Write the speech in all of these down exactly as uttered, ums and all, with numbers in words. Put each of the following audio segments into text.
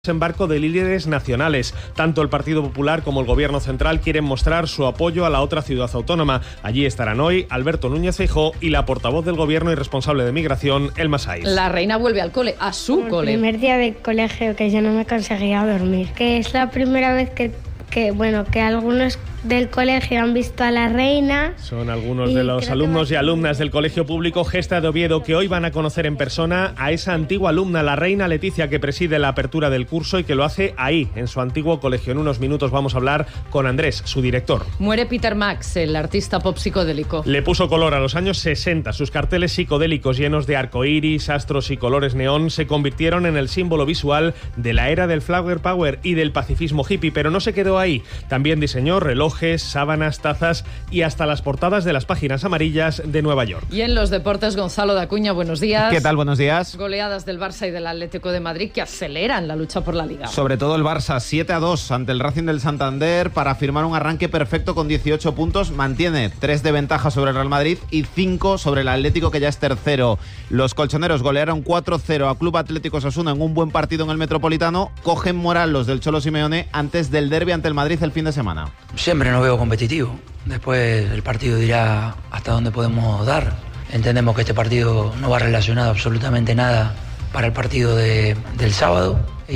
Desembarco de líderes nacionales. Tanto el Partido Popular como el Gobierno Central quieren mostrar su apoyo a la otra ciudad autónoma. Allí estarán hoy Alberto Núñez Feijóo y la portavoz del Gobierno y responsable de migración, Elma Saiz. La reina vuelve al cole, a su Como cole. El primer día de colegio que yo no me conseguía dormir, que es la primera vez que, que bueno, que algunos del colegio han visto a la reina. Son algunos de los alumnos y alumnas del Colegio Público Gesta de Oviedo que hoy van a conocer en persona a esa antigua alumna, la reina Leticia, que preside la apertura del curso y que lo hace ahí, en su antiguo colegio. En unos minutos vamos a hablar con Andrés, su director. Muere Peter Max, el artista pop psicodélico. Le puso color a los años sesenta. Sus carteles psicodélicos llenos de arcoíris, astros y colores neón se convirtieron en el símbolo visual de la era del flower power y del pacifismo hippie, pero no se quedó ahí. También diseñó relojes, sábanas, tazas y hasta las portadas de las páginas amarillas de Nueva York. Y en los deportes, Gonzalo de Acuña, buenos días. ¿Qué tal? Buenos días. Goleadas del Barça y del Atlético de Madrid que aceleran la lucha por la Liga. Sobre todo el Barça, siete a dos ante el Racing del Santander para firmar un arranque perfecto con dieciocho puntos. Mantiene tres de ventaja sobre el Real Madrid y cinco sobre el Atlético, que ya es tercero. Los colchoneros golearon cuatro cero a Club Atlético Osasuna en un buen partido en el Metropolitano. Cogen moral los del Cholo Simeone antes del derbi ante el Madrid el fin de semana. Siempre nos veo competitivo. Después el partido dirá hasta dónde podemos dar. Entendemos que este partido no va relacionado absolutamente nada para el partido de, del sábado.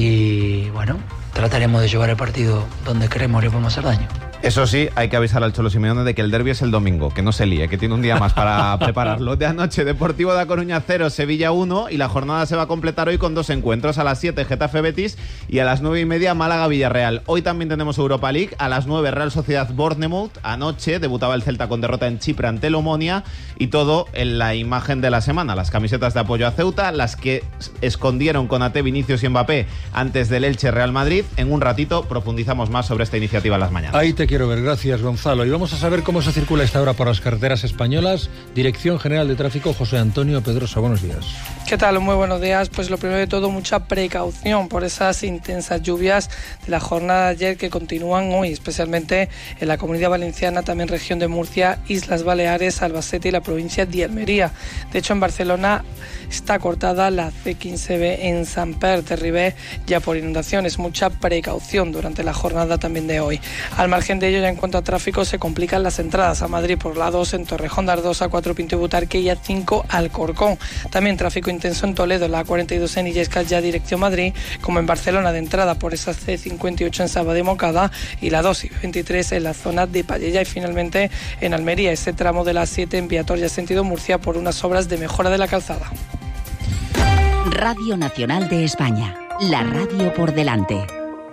Y bueno, trataremos de llevar el partido donde creemos que le podemos hacer daño. Eso sí, hay que avisar al Cholo Simeone de que el derbi es el domingo, que no se líe, que tiene un día más para prepararlo. De anoche, Deportivo de A Coruña cero, Sevilla uno, y la jornada se va a completar hoy con dos encuentros. A las siete, Getafe Betis, y a las nueve y media, Málaga Villarreal. Hoy también tenemos Europa League. A las nueve, Real Sociedad Bournemouth. Anoche debutaba el Celta con derrota en Chipre ante el Omonia, y todo en la imagen de la semana. Las camisetas de apoyo a Ceuta, las que escondieron con Ate, Vinicius y Mbappé antes del Elche Real Madrid. En un ratito profundizamos más sobre esta iniciativa en las mañanas. Ahí te quiero ver, gracias Gonzalo. Y vamos a saber cómo se circula esta hora por las carreteras españolas. Dirección General de Tráfico, José Antonio Pedrosa, buenos días. ¿Qué tal? Muy buenos días. Pues lo primero de todo, mucha precaución por esas intensas lluvias de la jornada de ayer que continúan hoy, especialmente en la Comunidad Valenciana, también región de Murcia, Islas Baleares, Albacete y la provincia de Almería. De hecho, en Barcelona está cortada la ce quince be en Samper de Ribé ya por inundaciones. Mucha precaución durante la jornada también de hoy. Al margen de ello, ya en cuanto a tráfico, se complican las entradas a Madrid por la dos en Torrejón de Ardoz, A cuatro Pinto y Butarque y A cinco Alcorcón. También tráfico intenso en Toledo, la A cuarenta y dos en Illescas ya dirección Madrid, como en Barcelona de entrada por esa ce cincuenta y ocho en Saba de Moncada y la dos y veintitrés en la zona de Palleya. Y finalmente en Almería, ese tramo de la A siete en Viatoria sentido Murcia por unas obras de mejora de la calzada. Radio Nacional de España, la radio por delante.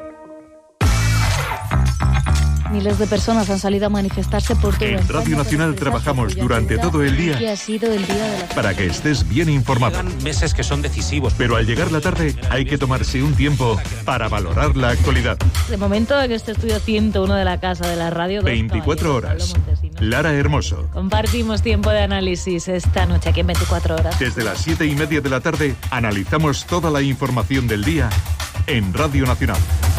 Miles de personas han salido a manifestarse por todo. En Radio Nacional trabajamos durante todo el día que ha sido el día de la... para que estés bien informado. Quedan meses que son decisivos. Pero al llegar la tarde hay que tomarse un tiempo para valorar la actualidad. De momento en este estudio ciento uno de la Casa de la Radio. veinticuatro horas. Lara Hermoso. Compartimos tiempo de análisis esta noche aquí en veinticuatro horas. Desde las siete y media de la tarde analizamos toda la información del día en Radio Nacional.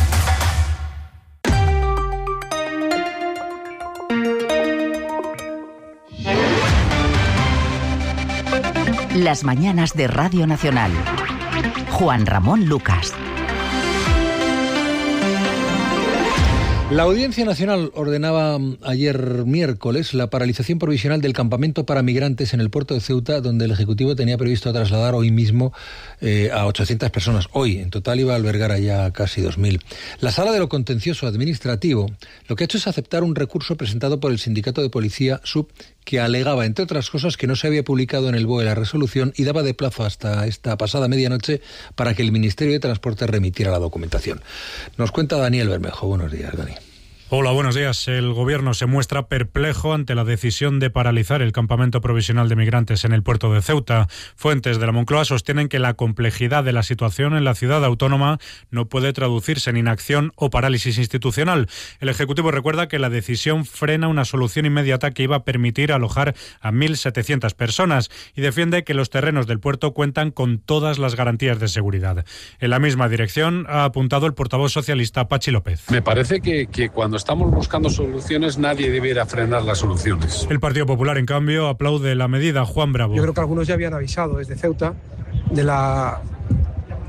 Las mañanas de Radio Nacional. Juan Ramón Lucas. La Audiencia Nacional ordenaba ayer miércoles la paralización provisional del campamento para migrantes en el puerto de Ceuta, donde el Ejecutivo tenía previsto trasladar hoy mismo eh, a ochocientas personas. Hoy, en total, iba a albergar allá casi dos mil. La Sala de lo Contencioso Administrativo lo que ha hecho es aceptar un recurso presentado por el Sindicato de Policía S U P, que alegaba, entre otras cosas, que no se había publicado en el B O E la resolución y daba de plazo hasta esta pasada medianoche para que el Ministerio de Transporte remitiera la documentación. Nos cuenta Daniel Bermejo. Buenos días, Dani. Hola, buenos días. El Gobierno se muestra perplejo ante la decisión de paralizar el campamento provisional de migrantes en el puerto de Ceuta. Fuentes de la Moncloa sostienen que la complejidad de la situación en la ciudad autónoma no puede traducirse en inacción o parálisis institucional. El Ejecutivo recuerda que la decisión frena una solución inmediata que iba a permitir alojar a mil setecientas personas y defiende que los terrenos del puerto cuentan con todas las garantías de seguridad. En la misma dirección ha apuntado el portavoz socialista Pachi López. Me parece que, que cuando estamos buscando soluciones, nadie debiera frenar las soluciones. El Partido Popular, en cambio, aplaude la medida. Juan Bravo. Yo creo que algunos ya habían avisado desde Ceuta de la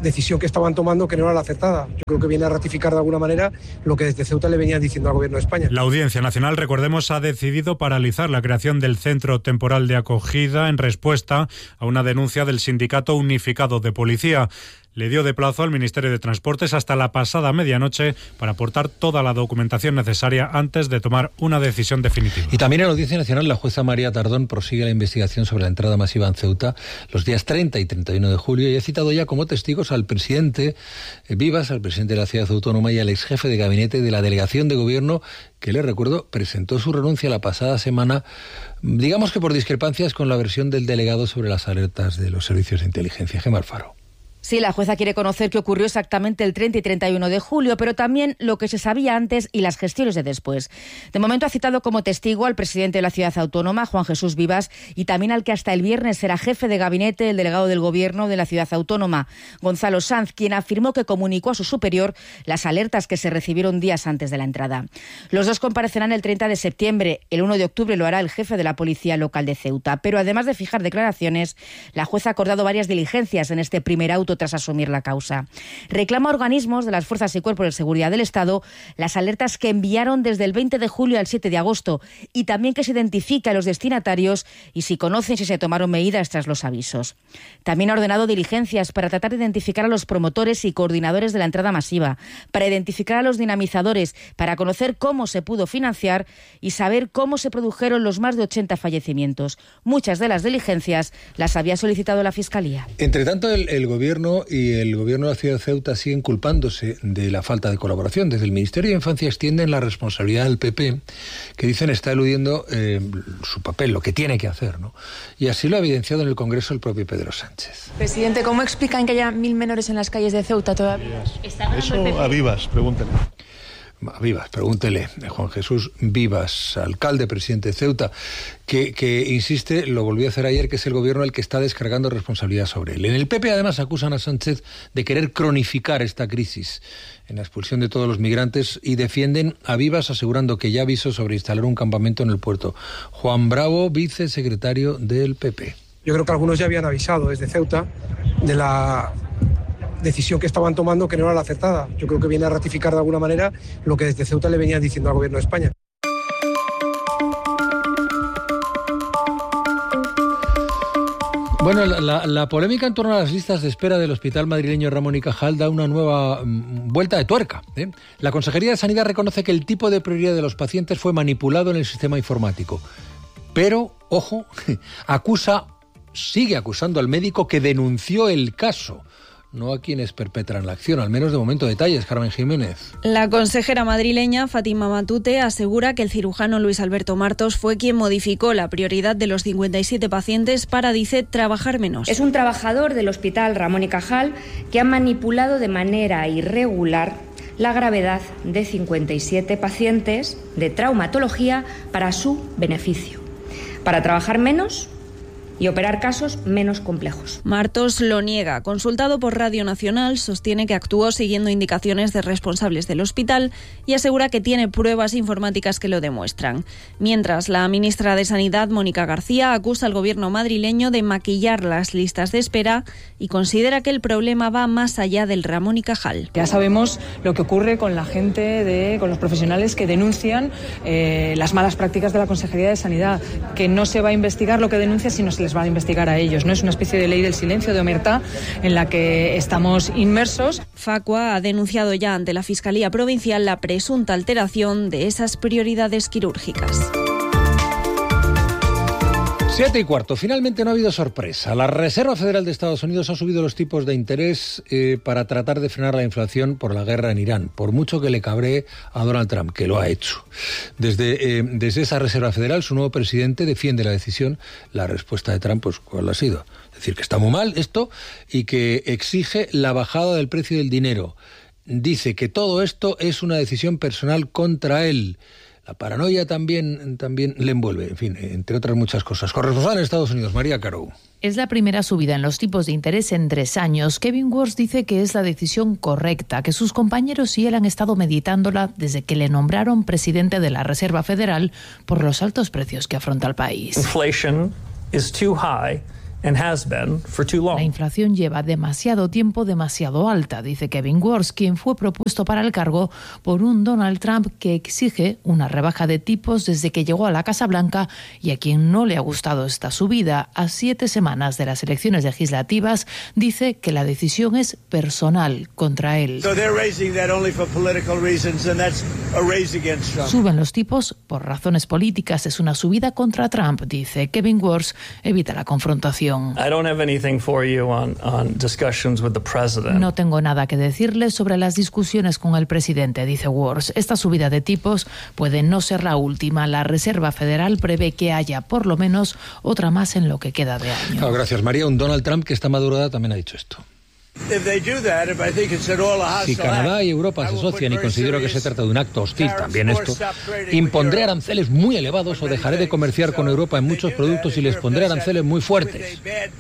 decisión que estaban tomando que no era la acertada. Yo creo que viene a ratificar de alguna manera lo que desde Ceuta le venían diciendo al Gobierno de España. La Audiencia Nacional, recordemos, ha decidido paralizar la creación del Centro Temporal de Acogida en respuesta a una denuncia del Sindicato Unificado de Policía. Le dio de plazo al Ministerio de Transportes hasta la pasada medianoche para aportar toda la documentación necesaria antes de tomar una decisión definitiva. Y también en la Audiencia Nacional, la jueza María Tardón prosigue la investigación sobre la entrada masiva en Ceuta los días treinta y treinta y uno de julio y ha citado ya como testigos al presidente Vivas, al presidente de la ciudad autónoma y al ex jefe de gabinete de la delegación de gobierno que, les recuerdo, presentó su renuncia la pasada semana, digamos que por discrepancias con la versión del delegado sobre las alertas de los servicios de inteligencia. Gemma Alfaro. Sí, la jueza quiere conocer qué ocurrió exactamente el treinta y treinta y uno de julio, pero también lo que se sabía antes y las gestiones de después. De momento ha citado como testigo al presidente de la ciudad autónoma, Juan Jesús Vivas, y también al que hasta el viernes era jefe de gabinete, el delegado del gobierno de la ciudad autónoma, Gonzalo Sanz, quien afirmó que comunicó a su superior las alertas que se recibieron días antes de la entrada. Los dos comparecerán el treinta de septiembre. El uno de octubre lo hará el jefe de la policía local de Ceuta. Pero además de fijar declaraciones, la jueza ha acordado varias diligencias en este primer auto tras asumir la causa. Reclama a organismos de las fuerzas y cuerpos de seguridad del Estado las alertas que enviaron desde el veinte de julio al siete de agosto y también que se identifique a los destinatarios y si conocen si se tomaron medidas tras los avisos. También ha ordenado diligencias para tratar de identificar a los promotores y coordinadores de la entrada masiva, para identificar a los dinamizadores, para conocer cómo se pudo financiar y saber cómo se produjeron los más de ochenta fallecimientos. Muchas de las diligencias las había solicitado la Fiscalía. Entre tanto, el, el Gobierno y el Gobierno de la ciudad de Ceuta siguen culpándose de la falta de colaboración. Desde el Ministerio de Infancia extienden la responsabilidad del P P, que dicen está eludiendo eh, su papel, lo que tiene que hacer, ¿no? Y así lo ha evidenciado en el Congreso el propio Pedro Sánchez. Presidente, ¿cómo explican que haya mil menores en las calles de Ceuta todavía? Eso a Vivas, pregúntenle. A Vivas, pregúntele, Juan Jesús Vivas, alcalde, presidente de Ceuta, que, que insiste, lo volvió a hacer ayer, que es el gobierno el que está descargando responsabilidad sobre él. En el P P además acusan a Sánchez de querer cronificar esta crisis en la expulsión de todos los migrantes y defienden a Vivas asegurando que ya avisó sobre instalar un campamento en el puerto. Juan Bravo, vicesecretario del P P. Yo creo que algunos ya habían avisado desde Ceuta de la decisión que estaban tomando que no era la acertada. Yo creo que viene a ratificar de alguna manera lo que desde Ceuta le venían diciendo al Gobierno de España. Bueno, la, la, la polémica en torno a las listas de espera del Hospital Madrileño Ramón y Cajal da una nueva mm, vuelta de tuerca, ¿eh? La Consejería de Sanidad reconoce que el tipo de prioridad de los pacientes fue manipulado en el sistema informático. Pero, ojo, acusa, sigue acusando al médico que denunció el caso, no a quienes perpetran la acción, al menos de momento. Detalles, Carmen Jiménez. La consejera madrileña, Fátima Matute, asegura que el cirujano Luis Alberto Martos fue quien modificó la prioridad de los cincuenta y siete pacientes para, dice, trabajar menos. Es un trabajador del Hospital Ramón y Cajal que ha manipulado de manera irregular la gravedad de cincuenta y siete pacientes de traumatología para su beneficio, para trabajar menos y operar casos menos complejos. Martos lo niega. Consultado por Radio Nacional, sostiene que actuó siguiendo indicaciones de responsables del hospital y asegura que tiene pruebas informáticas que lo demuestran. Mientras, la ministra de Sanidad, Mónica García, acusa al gobierno madrileño de maquillar las listas de espera y considera que el problema va más allá del Ramón y Cajal. Ya sabemos lo que ocurre con la gente, de, con los profesionales que denuncian eh, las malas prácticas de la Consejería de Sanidad, que no se va a investigar lo que denuncia, sino se les va a investigar a ellos. No es una especie de ley del silencio, de omertá, en la que estamos inmersos. Facua ha denunciado ya ante la Fiscalía Provincial la presunta alteración de esas prioridades quirúrgicas. Siete y cuarto. Finalmente no ha habido sorpresa. La Reserva Federal de Estados Unidos ha subido los tipos de interés eh, para tratar de frenar la inflación por la guerra en Irán, por mucho que le cabree a Donald Trump, que lo ha hecho. Desde, eh, desde esa Reserva Federal, su nuevo presidente defiende la decisión. La respuesta de Trump, pues, ¿cuál ha sido? Decir que está muy mal esto y que exige la bajada del precio del dinero. Dice que todo esto es una decisión personal contra él. La paranoia también, también le envuelve, en fin, entre otras muchas cosas. Corresponsal en Estados Unidos, María Caro. Es la primera subida en los tipos de interés en tres años. Kevin Warsh dice que es la decisión correcta, que sus compañeros y él han estado meditándola desde que le nombraron presidente de la Reserva Federal por los altos precios que afronta el país. Inflation is too high. La inflación lleva demasiado tiempo demasiado alta, dice Kevin Warsh, quien fue propuesto para el cargo por un Donald Trump que exige una rebaja de tipos desde que llegó a la Casa Blanca y a quien no le ha gustado esta subida. A siete semanas de las elecciones legislativas, dice que la decisión es personal contra él. Suben los tipos por razones políticas, es una subida contra Trump, dice Kevin Warsh, evita la confrontación. No tengo nada que decirles sobre las discusiones con el presidente, dice Warsh. Esta subida de tipos puede no ser la última. La Reserva Federal prevé que haya por lo menos otra más en lo que queda de año. Claro, gracias, María. Un Donald Trump que está madurada también ha dicho esto. Si Canadá y Europa se asocian, y considero que se trata de un acto hostil, también esto, impondré aranceles muy elevados o dejaré de comerciar con Europa en muchos productos y les pondré aranceles muy fuertes.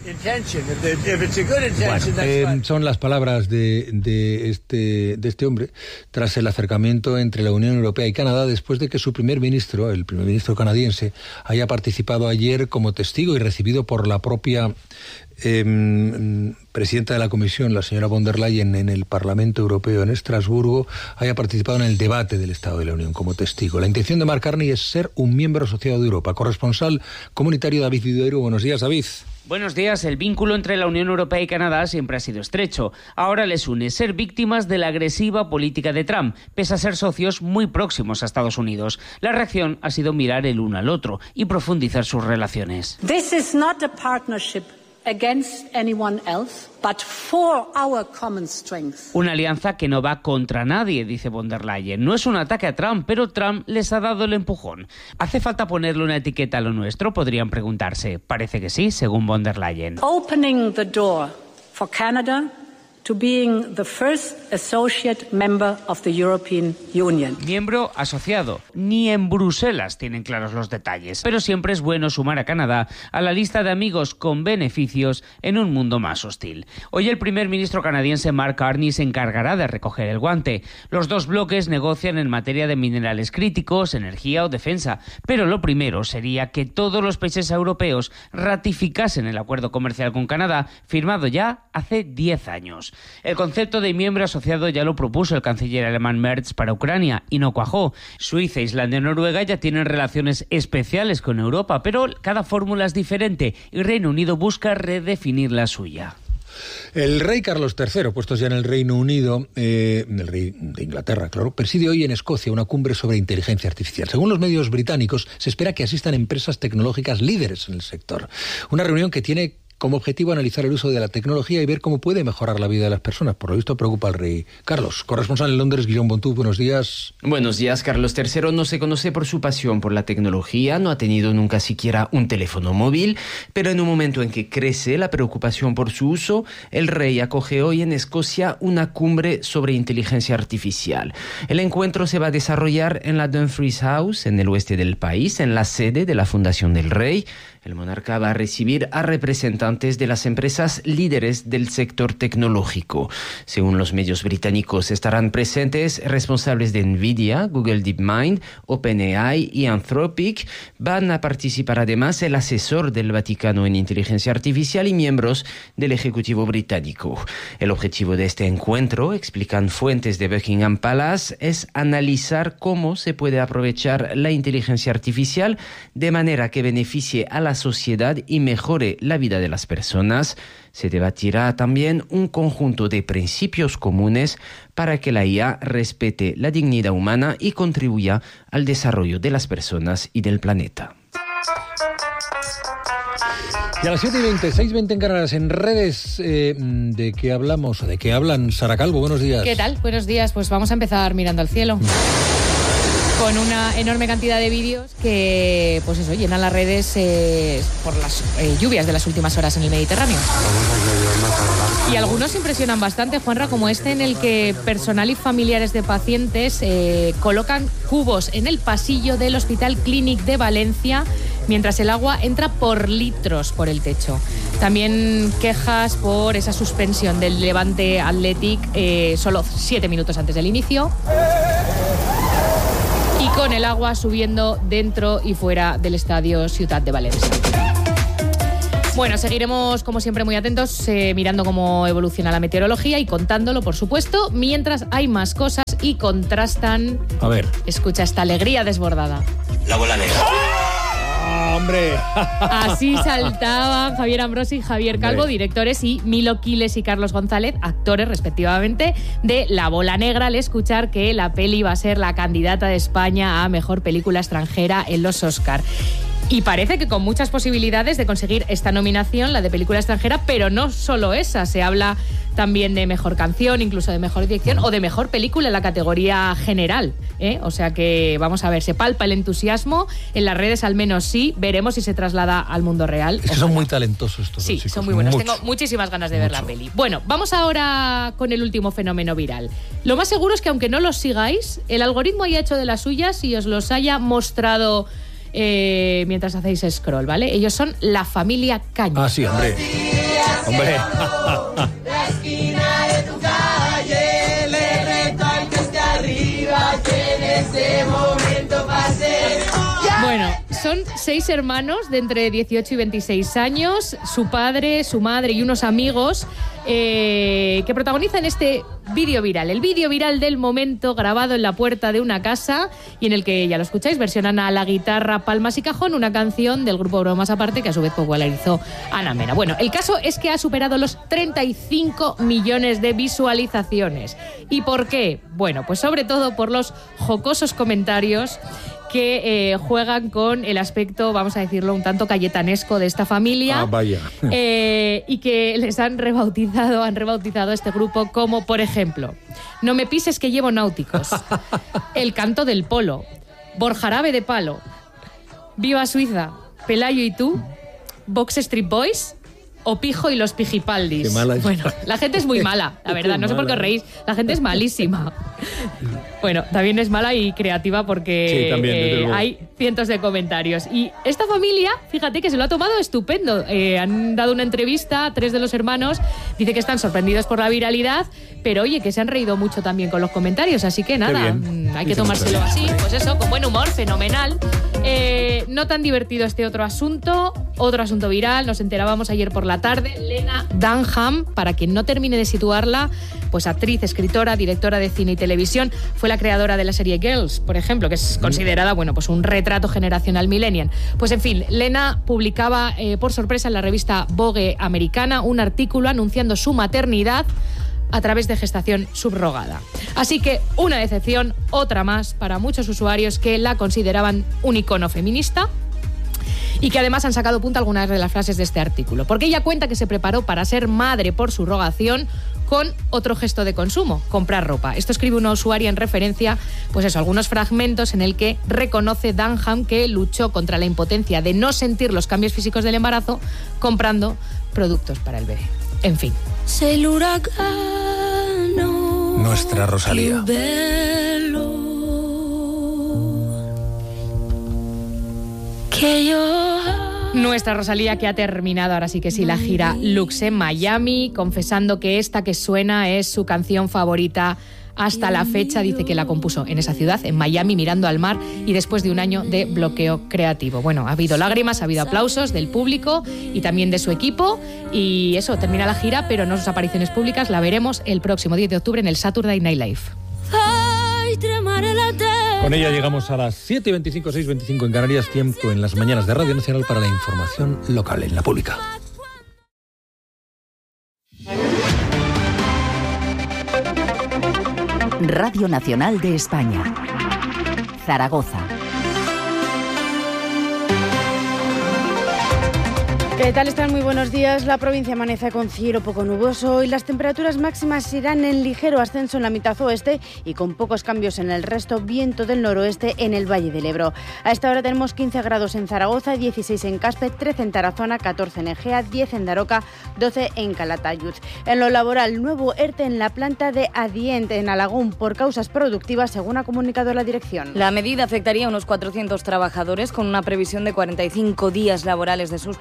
Bueno, eh, son las palabras de, de, este, de este hombre tras el acercamiento entre la Unión Europea y Canadá después de que su primer ministro, el primer ministro canadiense, haya participado ayer como testigo y recibido por la propia Eh, presidenta de la Comisión, la señora von der Leyen, en el Parlamento Europeo en Estrasburgo, haya participado en el debate del Estado de la Unión como testigo. La intención de Mark Carney es ser un miembro asociado de Europa. Corresponsal comunitario David Viduero. Buenos días, David. Buenos días. El vínculo entre la Unión Europea y Canadá siempre ha sido estrecho. Ahora les une ser víctimas de la agresiva política de Trump, pese a ser socios muy próximos a Estados Unidos. La reacción ha sido mirar el uno al otro y profundizar sus relaciones. This is not a partnership against anyone else, but for our common strength. Una alianza que no va contra nadie, dice von der Leyen. No es un ataque a Trump, pero Trump les ha dado el empujón. ¿Hace falta ponerle una etiqueta a lo nuestro?, podrían preguntarse. Parece que sí, según von der Leyen. Opening the door for Canada to being the first associate member of the European Union. Miembro asociado. Ni en Bruselas tienen claros los detalles, pero siempre es bueno sumar a Canadá a la lista de amigos con beneficios en un mundo más hostil. Hoy el primer ministro canadiense Mark Carney se encargará de recoger el guante. Los dos bloques negocian en materia de minerales críticos, energía o defensa, pero lo primero sería que todos los países europeos ratificasen el acuerdo comercial con Canadá, firmado ya hace diez años. El concepto de miembro asociado ya lo propuso el canciller alemán Merz para Ucrania y no cuajó. Suiza, Islandia y Noruega ya tienen relaciones especiales con Europa, pero cada fórmula es diferente y Reino Unido busca redefinir la suya. El rey Carlos tercero, puestos ya en el Reino Unido, eh, el rey de Inglaterra, claro, preside hoy en Escocia una cumbre sobre inteligencia artificial. Según los medios británicos, se espera que asistan empresas tecnológicas líderes en el sector. Una reunión que tiene como objetivo analizar el uso de la tecnología y ver cómo puede mejorar la vida de las personas. Por lo visto preocupa al rey Carlos. Corresponsal en Londres, Guillaume Bontú, buenos días. Buenos días. Carlos tercero no se conoce por su pasión por la tecnología, no ha tenido nunca siquiera un teléfono móvil, pero en un momento en que crece la preocupación por su uso, el rey acoge hoy en Escocia una cumbre sobre inteligencia artificial. El encuentro se va a desarrollar en la Dumfries House, en el oeste del país, en la sede de la Fundación del Rey. El monarca va a recibir a representantes de las empresas líderes del sector tecnológico. Según los medios británicos, estarán presentes responsables de Nvidia, Google DeepMind, OpenAI y Anthropic. Van a participar además el asesor del Vaticano en inteligencia artificial y miembros del Ejecutivo británico. El objetivo de este encuentro, explican fuentes de Buckingham Palace, es analizar cómo se puede aprovechar la inteligencia artificial de manera que beneficie a la sociedad y mejore la vida de las personas. Se debatirá también un conjunto de principios comunes para que la I A respete la dignidad humana y contribuya al desarrollo de las personas y del planeta. Y a las siete y veinte, seis y veinte en Canarias, en redes eh, de que hablamos, o de que hablan, Sara Calvo, buenos días. ¿Qué tal? Buenos días, pues vamos a empezar mirando al cielo. Con una enorme cantidad de vídeos que, pues eso, llenan las redes eh, por las eh, lluvias de las últimas horas en el Mediterráneo. Y algunos impresionan bastante, Juanra, como este en el que personal y familiares de pacientes eh, colocan cubos en el pasillo del Hospital Clínic de Valencia mientras el agua entra por litros por el techo. También quejas por esa suspensión del Levante Athletic eh, solo siete minutos antes del inicio. Y con el agua subiendo dentro y fuera del estadio Ciutat de Valencia. Bueno, seguiremos como siempre muy atentos, eh, mirando cómo evoluciona la meteorología y contándolo, por supuesto, mientras hay más cosas y contrastan. A ver. Escucha esta alegría desbordada. La bola negra. ¡Ah, hombre! Así saltaban Javier Ambrosi y Javier Calvo, hombre, directores, y Milo Quiles y Carlos González, actores respectivamente, de La Bola Negra, al escuchar que la peli va a ser la candidata de España a Mejor Película Extranjera en los Oscar. Y parece que con muchas posibilidades de conseguir esta nominación, la de película extranjera, pero no solo esa. Se habla también de mejor canción, incluso de mejor dirección o de mejor película en la categoría general, ¿eh? O sea que, vamos a ver, se palpa el entusiasmo. En las redes al menos sí. Veremos si se traslada al mundo real. Es que son muy talentosos estos Sí, chicos. son muy buenos. Mucho. Tengo muchísimas ganas de ver Mucho. la peli. Bueno, vamos ahora con el último fenómeno viral. Lo más seguro es que, aunque no los sigáis, el algoritmo haya hecho de las suyas y os los haya mostrado Eh, mientras hacéis scroll, ¿vale? Ellos son la familia Caña. Ah, sí, hombre. Hombre. La esquina de tu calle, le reto al que esté arriba, que en ese momento pase. Bueno, son seis hermanos de entre dieciocho y veintiséis años, su padre, su madre y unos amigos eh, que protagonizan este vídeo viral. El vídeo viral del momento, grabado en la puerta de una casa y en el que, ya lo escucháis, versionan a la guitarra, palmas y cajón una canción del grupo Bromas Aparte que a su vez popularizó Ana Mena. Bueno, el caso es que ha superado los treinta y cinco millones de visualizaciones. ¿Y por qué? Bueno, pues sobre todo por los jocosos comentarios que eh, juegan con el aspecto, vamos a decirlo, un tanto cayetanesco de esta familia. Ah, vaya. Eh, y que les han rebautizado, han rebautizado a este grupo como, por ejemplo, No me pises que llevo náuticos, El canto del polo, Borjarabe de palo, Viva Suiza, Pelayo y tú, Box Street Boys o Pijo y los Pijipaldis. Qué mala es. Bueno, la gente es muy mala, la verdad, no sé por qué os reís, la gente es malísima. Bueno, también es mala y creativa porque Sí, también, desde eh, luego. hay cientos de comentarios. Y esta familia, fíjate que se lo ha tomado estupendo. Eh, han dado una entrevista a tres de los hermanos, dice que están sorprendidos por la viralidad, pero oye, que se han reído mucho también con los comentarios, así que nada, bien. mm, hay que Dicen tomárselo mucho así, bien. pues eso, con buen humor, fenomenal. Eh, no tan divertido este otro asunto, otro asunto viral, nos enterábamos ayer por la tarde, Lena Dunham, para quien no termine de situarla, pues actriz, escritora, directora de cine y televisión, fue la creadora de la serie Girls, por ejemplo, que es considerada, bueno, pues un retrato generacional millennial. Pues en fin, Lena publicaba eh, por sorpresa en la revista Vogue americana un artículo anunciando su maternidad a través de gestación subrogada. Así que una decepción, otra más para muchos usuarios que la consideraban un icono feminista y que además han sacado punta algunas de las frases de este artículo, porque ella cuenta que se preparó para ser madre por subrogación con otro gesto de consumo, comprar ropa. Esto escribe una usuaria en referencia, pues eso, algunos fragmentos en el que reconoce Dunham que luchó contra la impotencia de no sentir los cambios físicos del embarazo comprando productos para el bebé. En fin. Sei el huracán. Nuestra Rosalía. Que yo... Nuestra Rosalía, que ha terminado ahora sí que sí la gira Lux en Miami, confesando que esta que suena es su canción favorita hasta la fecha. Dice que la compuso en esa ciudad, en Miami, mirando al mar y después de un año de bloqueo creativo. Bueno, ha habido lágrimas, ha habido aplausos del público y también de su equipo y eso, termina la gira, pero no sus apariciones públicas. La veremos el próximo diez de octubre en el Saturday Night Live. Con ella llegamos a las siete y veinticinco, seis y veinticinco en Canarias, tiempo en las mañanas de Radio Nacional para la información local en la pública. Radio Nacional de España. Zaragoza. ¿Qué tal están? Muy buenos días. La provincia amanece con cielo poco nuboso y las temperaturas máximas irán en ligero ascenso en la mitad oeste y con pocos cambios en el resto, viento del noroeste en el Valle del Ebro. A esta hora tenemos quince grados en Zaragoza, dieciséis en Caspe, trece en Tarazona, catorce en Egea, diez en Daroca, doce en Calatayud. En lo laboral, nuevo ERTE en la planta de Adient en Alagún por causas productivas, según ha comunicado la dirección. La medida afectaría a unos cuatrocientos trabajadores con una previsión de cuarenta y cinco días laborales de suspensión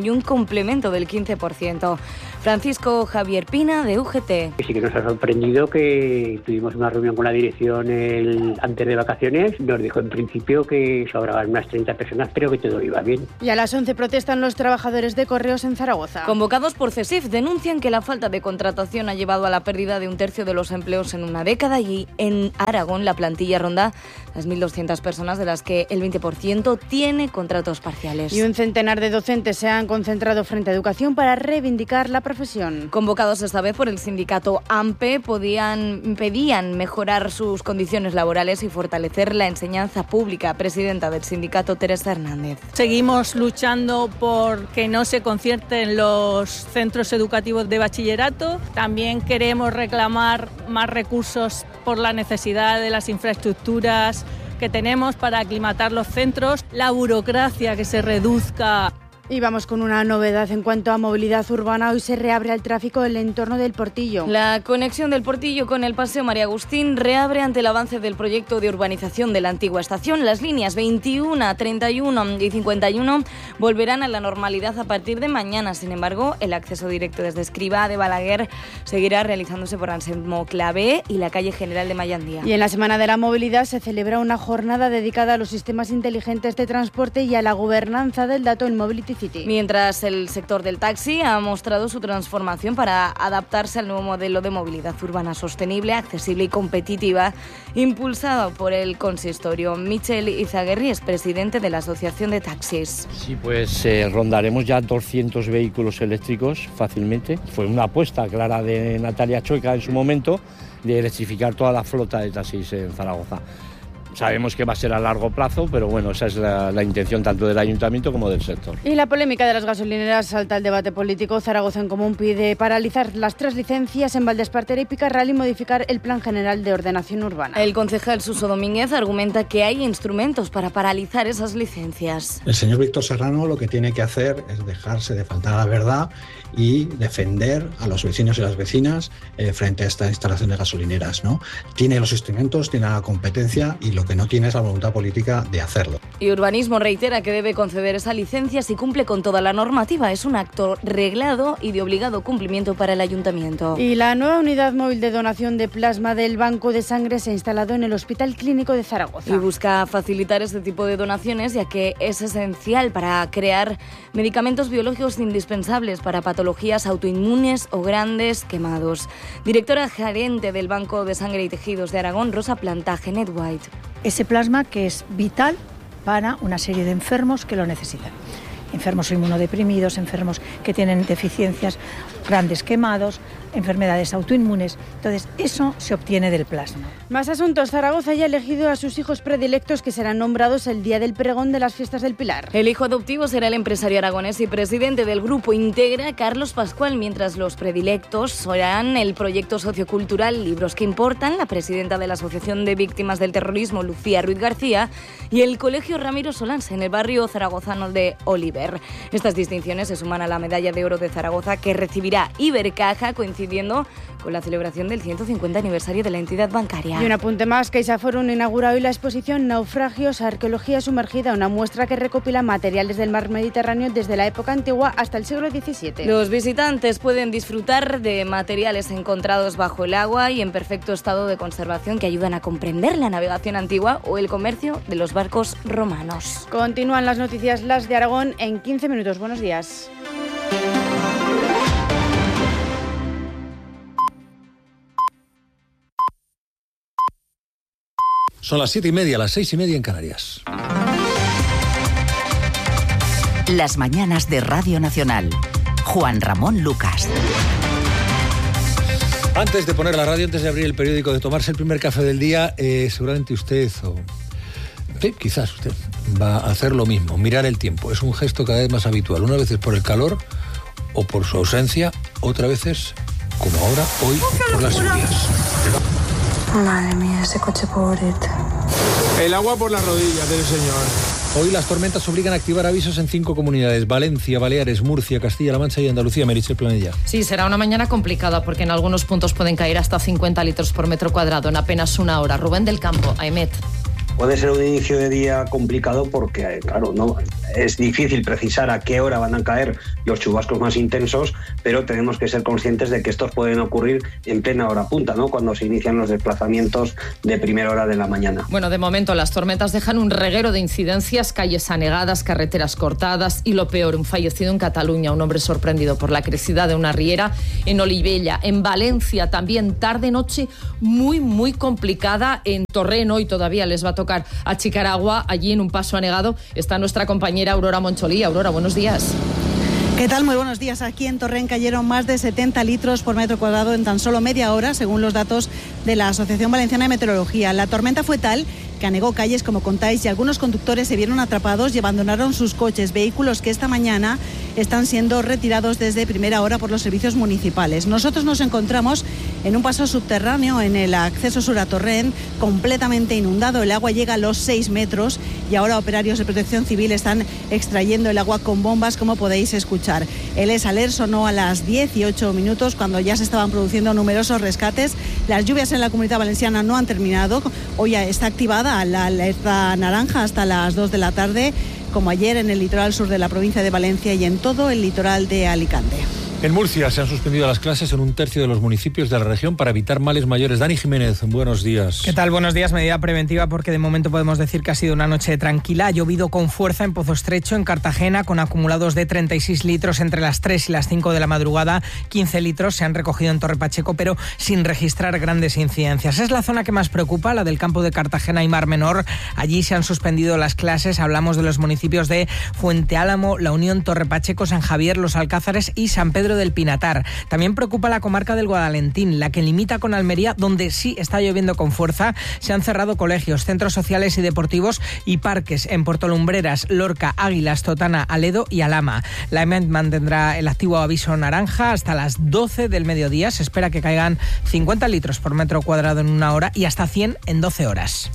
y un complemento del quince por ciento. Francisco Javier Pina, de U G T. Sí que nos ha sorprendido que tuvimos una reunión con la dirección el, antes de vacaciones. Nos dijo en principio que sobraban unas treinta personas, pero que todo iba bien. Y a las once protestan los trabajadores de Correos en Zaragoza. Convocados por CESIF, denuncian que la falta de contratación ha llevado a la pérdida de un tercio de los empleos en una década y en Aragón la plantilla ronda las mil doscientas personas, de las que el veinte por ciento tiene contratos parciales. Y un centenar de docentes se han concentrado frente a Educación para reivindicar la profesión. Convocados esta vez por el sindicato AMPE, podían, pedían mejorar sus condiciones laborales y fortalecer la enseñanza pública. Presidenta del sindicato, Teresa Hernández. Seguimos luchando por que no se concierten los centros educativos de bachillerato. También queremos reclamar más recursos por la necesidad de las infraestructuras que tenemos para aclimatar los centros, la burocracia que se reduzca. Y vamos con una novedad en cuanto a movilidad urbana. Hoy se reabre el tráfico en el entorno del Portillo. La conexión del Portillo con el Paseo María Agustín reabre ante el avance del proyecto de urbanización de la antigua estación. Las líneas veintiuno, treinta y uno y cincuenta y uno volverán a la normalidad a partir de mañana. Sin embargo, el acceso directo desde Escribá de Balaguer seguirá realizándose por Anselmo Clavé y la calle General de Mayandía. Y en la Semana de la Movilidad se celebra una jornada dedicada a los sistemas inteligentes de transporte y a la gobernanza del dato en Mobility City. Mientras el sector del taxi ha mostrado su transformación para adaptarse al nuevo modelo de movilidad urbana sostenible, accesible y competitiva, impulsado por el consistorio. Michel Izaguirre es presidente de la Asociación de Taxis. Sí, pues eh, rondaremos ya doscientos vehículos eléctricos fácilmente. Fue una apuesta clara de Natalia Choica en su momento de electrificar toda la flota de taxis en Zaragoza. Sabemos que va a ser a largo plazo, pero bueno, esa es la, la intención tanto del ayuntamiento como del sector. Y la polémica de las gasolineras salta al debate político. Zaragoza en Común pide paralizar las tres licencias en Valdespartera y Picarral y modificar el Plan General de Ordenación Urbana. El concejal Suso Domínguez argumenta que hay instrumentos para paralizar esas licencias. El señor Víctor Serrano lo que tiene que hacer es dejarse de faltar a la verdad y defender a los vecinos y las vecinas eh, frente a esta instalación de gasolineras, ¿no? Tiene los instrumentos, tiene la competencia y lo que no tiene es la voluntad política de hacerlo. Y Urbanismo reitera que debe conceder esa licencia si cumple con toda la normativa. Es un acto reglado y de obligado cumplimiento para el ayuntamiento. Y la nueva unidad móvil de donación de plasma del Banco de Sangre se ha instalado en el Hospital Clínico de Zaragoza. Y busca facilitar este tipo de donaciones, ya que es esencial para crear medicamentos biológicos indispensables para patologías autoinmunes o grandes quemados. Directora gerente del Banco de Sangre y Tejidos de Aragón, Rosa Plantaje, Net White. Ese plasma que es vital para una serie de enfermos que lo necesitan. Enfermos inmunodeprimidos, enfermos que tienen deficiencias, grandes quemados, enfermedades autoinmunes. Entonces, eso se obtiene del plasma. Más asuntos. Zaragoza ya ha elegido a sus hijos predilectos que serán nombrados el día del pregón de las fiestas del Pilar. El hijo adoptivo será el empresario aragonés y presidente del grupo Integra, Carlos Pascual, mientras los predilectos serán el proyecto sociocultural Libros que Importan, la presidenta de la Asociación de Víctimas del Terrorismo, Lucía Ruiz García, y el Colegio Ramiro Solans, en el barrio zaragozano de Oliver. Estas distinciones se suman a la medalla de oro de Zaragoza que recibirá Ibercaja, coincidiendo con la celebración del ciento cincuenta aniversario de la entidad bancaria. Y un apunte más, CaixaForum inaugura hoy la exposición Naufragios, Arqueología Sumergida, una muestra que recopila materiales del mar Mediterráneo desde la época antigua hasta el siglo diecisiete. Los visitantes pueden disfrutar de materiales encontrados bajo el agua y en perfecto estado de conservación que ayudan a comprender la navegación antigua o el comercio de los barcos romanos. Continúan las noticias, las de Aragón, en quince minutos. Buenos días. Son las siete y media, las seis y media en Canarias. Las mañanas de Radio Nacional. Juan Ramón Lucas. Antes de poner la radio, antes de abrir el periódico, de tomarse el primer café del día, eh, seguramente usted, o sí, quizás usted, va a hacer lo mismo, mirar el tiempo. Es un gesto cada vez más habitual. Una vez es por el calor o por su ausencia, otra vez es, como ahora, hoy, por las lluvias. Madre mía, ese coche pobrete. El agua por las rodillas del señor. Hoy las tormentas obligan a activar avisos en cinco comunidades: Valencia, Baleares, Murcia, Castilla-La Mancha y Andalucía. Meritxell Planella. Sí, será una mañana complicada porque en algunos puntos pueden caer hasta cincuenta litros por metro cuadrado en apenas una hora. Rubén del Campo, Aimet. Puede ser un inicio de día complicado porque, claro, no, es difícil precisar a qué hora van a caer los chubascos más intensos, pero tenemos que ser conscientes de que estos pueden ocurrir en plena hora punta, ¿no? Cuando se inician los desplazamientos de primera hora de la mañana. Bueno, de momento las tormentas dejan un reguero de incidencias, calles anegadas, carreteras cortadas y lo peor, un fallecido en Cataluña, un hombre sorprendido por la crecida de una riera en Olivella. En Valencia también tarde-noche muy, muy complicada en Torrent. Hoy todavía les va a tocar achicar agua. Allí en un paso anegado está nuestra compañera Aurora Moncholí. Aurora, buenos días. ¿Qué tal? Muy buenos días. Aquí en Torrent cayeron más de setenta litros por metro cuadrado en tan solo media hora, según los datos de la Asociación Valenciana de Meteorología. La tormenta fue tal que anegó calles, como contáis, y algunos conductores se vieron atrapados y abandonaron sus coches, vehículos que esta mañana están siendo retirados desde primera hora por los servicios municipales. Nosotros nos encontramos en un paso subterráneo en el acceso sur a Torrent, completamente inundado. El agua llega a los seis metros y ahora operarios de protección civil están extrayendo el agua con bombas, como podéis escuchar. El EsAler sonó a las diez y ocho minutos, cuando ya se estaban produciendo numerosos rescates. Las lluvias en la Comunidad Valenciana no han terminado. Hoy está activada la alerta naranja hasta las dos de la tarde, como ayer en el litoral sur de la provincia de Valencia y en todo el litoral de Alicante. En Murcia se han suspendido las clases en un tercio de los municipios de la región para evitar males mayores. Dani Jiménez, buenos días. ¿Qué tal? Buenos días. Medida preventiva porque de momento podemos decir que ha sido una noche tranquila. Ha llovido con fuerza en Pozo Estrecho, en Cartagena, con acumulados de treinta y seis litros entre las tres y las cinco de la madrugada. quince litros se han recogido en Torre Pacheco, pero sin registrar grandes incidencias. Es la zona que más preocupa, la del campo de Cartagena y Mar Menor. Allí se han suspendido las clases. Hablamos de los municipios de Fuente Álamo, La Unión, Torre Pacheco, San Javier, Los Alcázares y San Pedro del Pinatar. También preocupa la comarca del Guadalentín, la que limita con Almería, donde sí está lloviendo con fuerza. Se han cerrado colegios, centros sociales y deportivos y parques en Portolumbreras, Lorca, Águilas, Totana, Aledo y Alhama. La E M E T mantendrá el activo aviso naranja hasta las doce del mediodía. Se espera que caigan cincuenta litros por metro cuadrado en una hora y hasta cien en doce horas.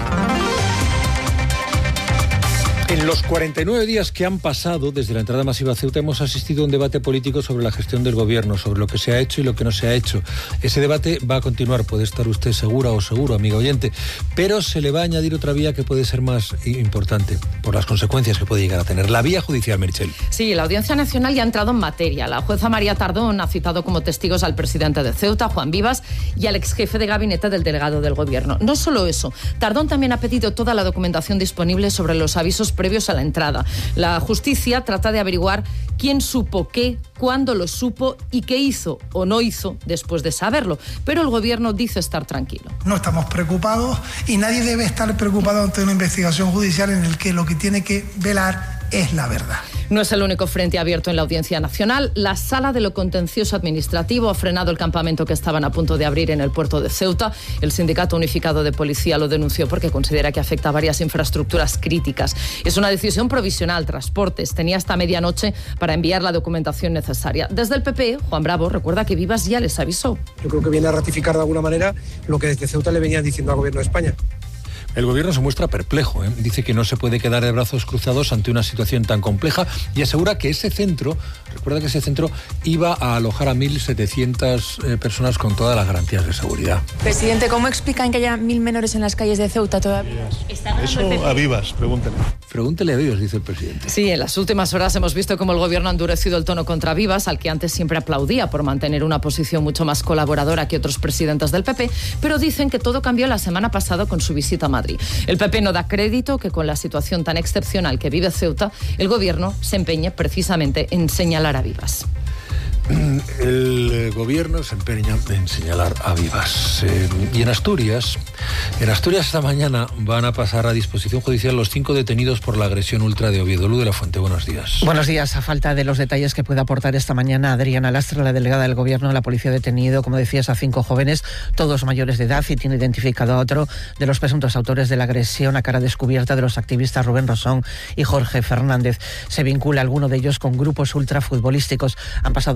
En los cuarenta y nueve días que han pasado desde la entrada masiva a Ceuta hemos asistido a un debate político sobre la gestión del gobierno, sobre lo que se ha hecho y lo que no se ha hecho. Ese debate va a continuar, puede estar usted segura o seguro, amigo oyente, pero se le va a añadir otra vía que puede ser más importante por las consecuencias que puede llegar a tener, la vía judicial, Meritxell. Sí, la Audiencia Nacional ya ha entrado en materia. La jueza María Tardón ha citado como testigos al presidente de Ceuta, Juan Vivas, y al exjefe de gabinete del delegado del gobierno. No solo eso, Tardón también ha pedido toda la documentación disponible sobre los avisos previos a la entrada. La justicia trata de averiguar quién supo qué, cuándo lo supo y qué hizo o no hizo después de saberlo. Pero el gobierno dice estar tranquilo. No estamos preocupados y nadie debe estar preocupado ante una investigación judicial en el que lo que tiene que velar es la verdad. No es el único frente abierto en la Audiencia Nacional. La Sala de lo Contencioso Administrativo ha frenado el campamento que estaban a punto de abrir en el puerto de Ceuta. El Sindicato Unificado de Policía lo denunció porque considera que afecta a varias infraestructuras críticas. Es una decisión provisional. Transportes tenía hasta medianoche para enviar la documentación necesaria. Desde el P P, Juan Bravo recuerda que Vivas ya les avisó. Yo creo que viene a ratificar de alguna manera lo que desde Ceuta le venía diciendo al Gobierno de España. El gobierno se muestra perplejo, ¿eh? Dice que no se puede quedar de brazos cruzados ante una situación tan compleja y asegura que ese centro, recuerda que ese centro iba a alojar a mil setecientas eh, personas con todas las garantías de seguridad. Presidente, ¿cómo explican que haya mil menores en las calles de Ceuta todavía? Eso a Vivas, pregúntele. Pregúntele a Vivas, dice el presidente. Sí, en las últimas horas hemos visto cómo el gobierno ha endurecido el tono contra Vivas, al que antes siempre aplaudía por mantener una posición mucho más colaboradora que otros presidentes del P P, pero dicen que todo cambió la semana pasada con su visita a Madrid. El P P no da crédito que con la situación tan excepcional que vive Ceuta, el gobierno se empeñe precisamente en señalar a Vivas. El gobierno se empeña en señalar a Vivas. Eh, y en Asturias, en Asturias esta mañana van a pasar a disposición judicial los cinco detenidos por la agresión ultra de Oviedo. Luz de la Fuente, buenos días. Buenos días. A falta de los detalles que pueda aportar esta mañana Adriana Lastra, la delegada del gobierno, la policía ha detenido, como decías, a cinco jóvenes, todos mayores de edad, y tiene identificado a otro de los presuntos autores de la agresión a cara descubierta de los activistas Rubén Rosón y Jorge Fernández. Se vincula a alguno de ellos con grupos ultrafutbolísticos. Han pasado la noche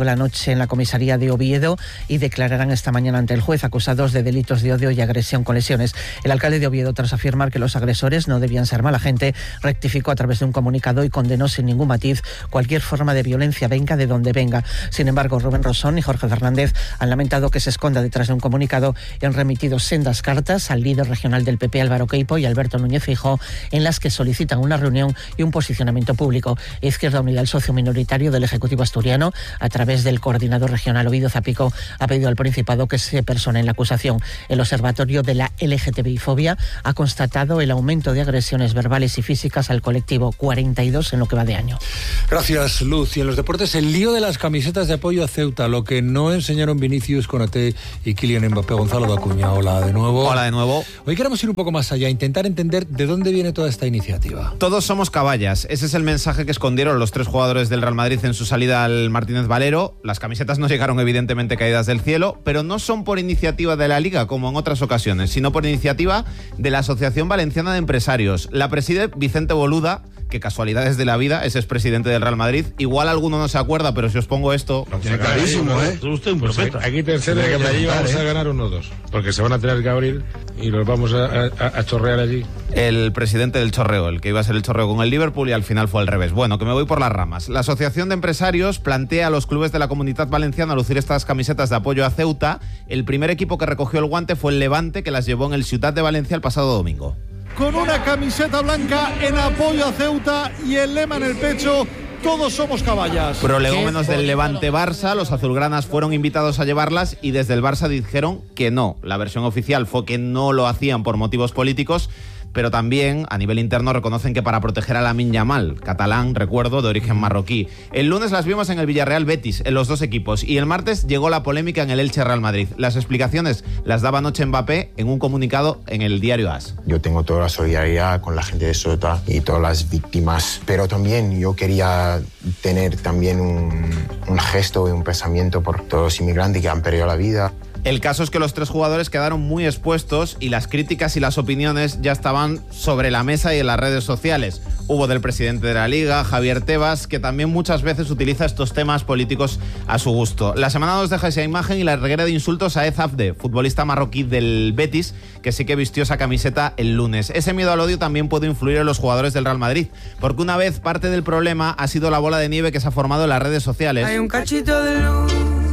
noche en la comisaría de Oviedo y declararán esta mañana ante el juez, acusados de delitos de odio y agresión con lesiones. El alcalde de Oviedo, tras afirmar que los agresores no debían ser mala gente, rectificó a través de un comunicado y condenó sin ningún matiz cualquier forma de violencia, venga de donde venga. Sin embargo, Rubén Rosón y Jorge Fernández han lamentado que se esconda detrás de un comunicado y han remitido sendas cartas al líder regional del P P, Álvaro Queipo, y Alberto Núñez Feijóo, en las que solicitan una reunión y un posicionamiento público. Izquierda Unida, el socio minoritario del Ejecutivo asturiano, a través del coordinador regional Ovidio Zapico, ha pedido al Principado que se persone en la acusación. El Observatorio de la L G T B I fobia ha constatado el aumento de agresiones verbales y físicas al colectivo, cuarenta y dos en lo que va de año. Gracias, Luz. Y en los deportes, el lío de las camisetas de apoyo a Ceuta, lo que no enseñaron Vinicius, Konaté y Kylian Mbappé. Gonzalo Dacuña, hola de nuevo. Hola de nuevo. Hoy queremos ir un poco más allá, intentar entender de dónde viene toda esta iniciativa. Todos somos caballas. Ese es el mensaje que escondieron los tres jugadores del Real Madrid en su salida al Martínez Valero. Las camisetas no llegaron evidentemente caídas del cielo, pero no son por iniciativa de la Liga, como en otras ocasiones, sino por iniciativa de la Asociación Valenciana de Empresarios. La preside Vicente Boluda, que casualidades de la vida, es expresidente del Real Madrid. Igual alguno no se acuerda, pero si os pongo esto... Lo tiene clarísimo, ¿eh? Usted un profeta. Aquí tercero y allí vamos a ganar unos dos, porque se van a tener que abrir y los vamos a, a, a chorrear allí. El presidente del chorreo, el que iba a ser el chorreo con el Liverpool, y al final fue al revés. Bueno, que me voy por las ramas. La Asociación de Empresarios plantea a los clubes de la Comunidad Valenciana lucir estas camisetas de apoyo a Ceuta. El primer equipo que recogió el guante fue el Levante, que las llevó en el Ciutat de Valencia el pasado domingo. Con una camiseta blanca en apoyo a Ceuta y el lema en el pecho: todos somos caballas. Prolegómenos del Levante Barça, los azulgranas fueron invitados a llevarlas y desde el Barça dijeron que no. La versión oficial fue que no lo hacían por motivos políticos, pero también a nivel interno reconocen que para proteger a Lamine Yamal, catalán, recuerdo, de origen marroquí. El lunes las vimos en el Villarreal Betis, en los dos equipos, y el martes llegó la polémica en el Elche Real Madrid. Las explicaciones las daba anoche Mbappé en un comunicado en el diario AS. Yo tengo toda la solidaridad con la gente de Ceuta y todas las víctimas, pero también yo quería tener también un, un gesto y un pensamiento por todos los inmigrantes que han perdido la vida. El caso es que los tres jugadores quedaron muy expuestos y las críticas y las opiniones ya estaban sobre la mesa y en las redes sociales. Hubo del presidente de la Liga, Javier Tebas, que también muchas veces utiliza estos temas políticos a su gusto. La semana nos deja esa imagen y la reguera de insultos a Ed Abde, futbolista marroquí del Betis, que sí que vistió esa camiseta el lunes. Ese miedo al odio también puede influir en los jugadores del Real Madrid, porque una vez parte del problema ha sido la bola de nieve que se ha formado en las redes sociales. Hay un cachito de luz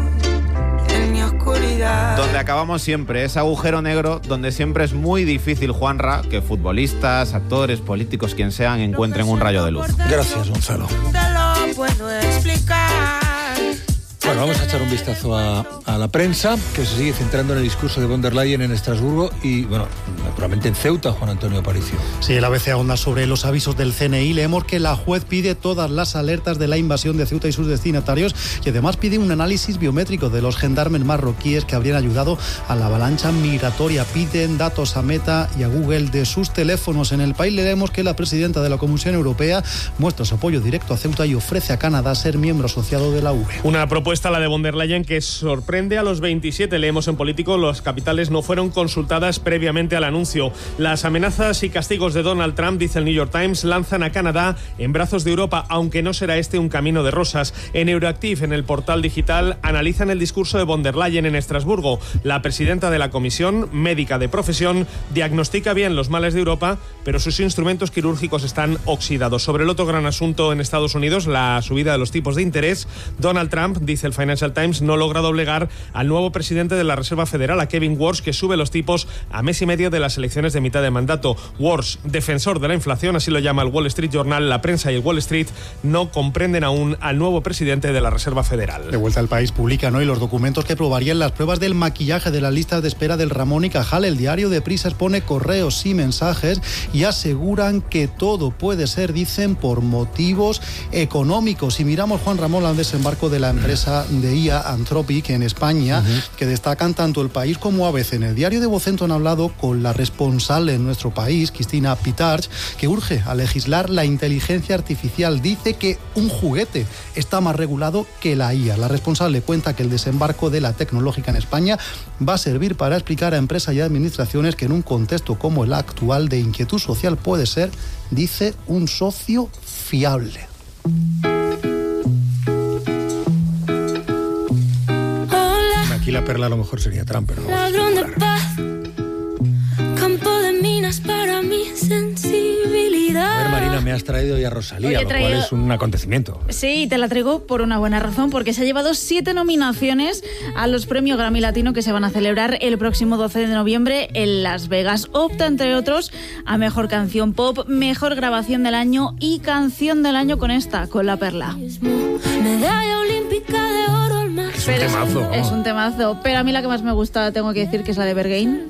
en mi oscuridad, donde acabamos siempre, ese agujero negro donde siempre es muy difícil, Juanra, que futbolistas, actores, políticos, quien sean, encuentren un rayo de luz. Gracias, Gonzalo. te lo puedo explicar. Bueno, vamos a echar un vistazo a, a la prensa, que se sigue centrando en el discurso de von der Leyen en Estrasburgo y, bueno, naturalmente en Ceuta, Juan Antonio Aparicio. Sí, el A B C ahonda sobre los avisos del C N I. Leemos que la juez pide todas las alertas de la invasión de Ceuta y sus destinatarios y además pide un análisis biométrico de los gendarmes marroquíes que habrían ayudado a la avalancha migratoria. Piden datos a Meta y a Google de sus teléfonos. En El País leemos que la presidenta de la Comisión Europea muestra su apoyo directo a Ceuta y ofrece a Canadá ser miembro asociado de la U E. Una propuesta, la de von der Leyen, que sorprende a los veintisiete. Leemos en Político, las capitales no fueron consultadas previamente al anuncio. Las amenazas y castigos de Donald Trump, dice el New York Times, lanzan a Canadá en brazos de Europa, aunque no será este un camino de rosas. En Euroactiv, en el portal digital, analizan el discurso de von der Leyen en Estrasburgo. La presidenta de la Comisión, médica de profesión, diagnostica bien los males de Europa, pero sus instrumentos quirúrgicos están oxidados. Sobre el otro gran asunto en Estados Unidos, la subida de los tipos de interés, Donald Trump, dice el Financial Times, no logra doblegar al nuevo presidente de la Reserva Federal, a Kevin Warsh, que sube los tipos a mes y medio de las elecciones de mitad de mandato. Warsh, defensor de la inflación, así lo llama el Wall Street Journal, la prensa y el Wall Street no comprenden aún al nuevo presidente de la Reserva Federal. De vuelta al País publican hoy los documentos que probarían las pruebas del maquillaje de las listas de espera del Ramón y Cajal. El diario Deprisa expone correos y mensajes y aseguran que todo puede ser, dicen, por motivos económicos. Si miramos, Juan Ramón, al desembarco de la empresa de I A Anthropic en España, uh-huh. que destacan tanto El País como A B C. En el diario de Vocento han hablado con la responsable en nuestro país, Cristina Pitarch, que urge a legislar la inteligencia artificial. Dice que un juguete está más regulado que la I A. La responsable cuenta que el desembarco de la tecnológica en España va a servir para explicar a empresas y administraciones que en un contexto como el actual de inquietud social puede ser, dice, un socio fiable. la perla a lo mejor sería Trump, pero no. Ladrón de paz, campo de minas para mi sensibilidad. A ver, Marina, me has traído ya a Rosalía, Oye, lo traído... cual es un acontecimiento. Sí, te la traigo por una buena razón, porque se ha llevado siete nominaciones a los premios Grammy Latino que se van a celebrar el próximo doce de noviembre en Las Vegas. Opta, entre otros, a Mejor Canción Pop, Mejor Grabación del Año y Canción del Año con esta, con La Perla. Medalla olímpica de oro al más. Es un temazo. Es, es un temazo, pero a mí la que más me gusta, tengo que decir, que es la de Berghain.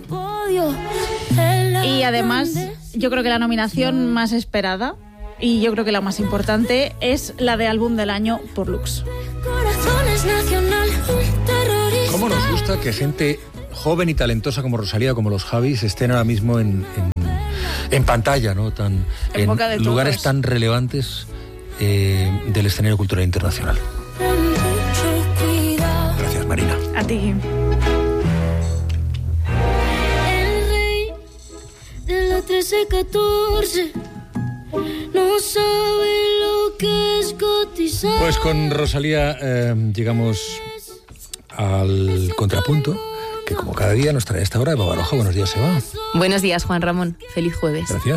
Y además, yo creo que la nominación más esperada, y yo creo que la más importante, es la de Álbum del Año por Lux. ¿Cómo nos gusta que gente joven y talentosa como Rosalía, como los Javis, estén ahora mismo en, en, en pantalla, ¿no? Tan, en, en lugares tan relevantes eh, del escenario cultural internacional? Gracias, Marina. A ti. trece catorce no sabe lo que es cotizar. Pues con Rosalía eh, llegamos al contrapunto, que como cada día nos trae a esta hora Eva Baroja. Buenos días, Eva. Buenos días, Juan Ramón. Feliz jueves. Gracias.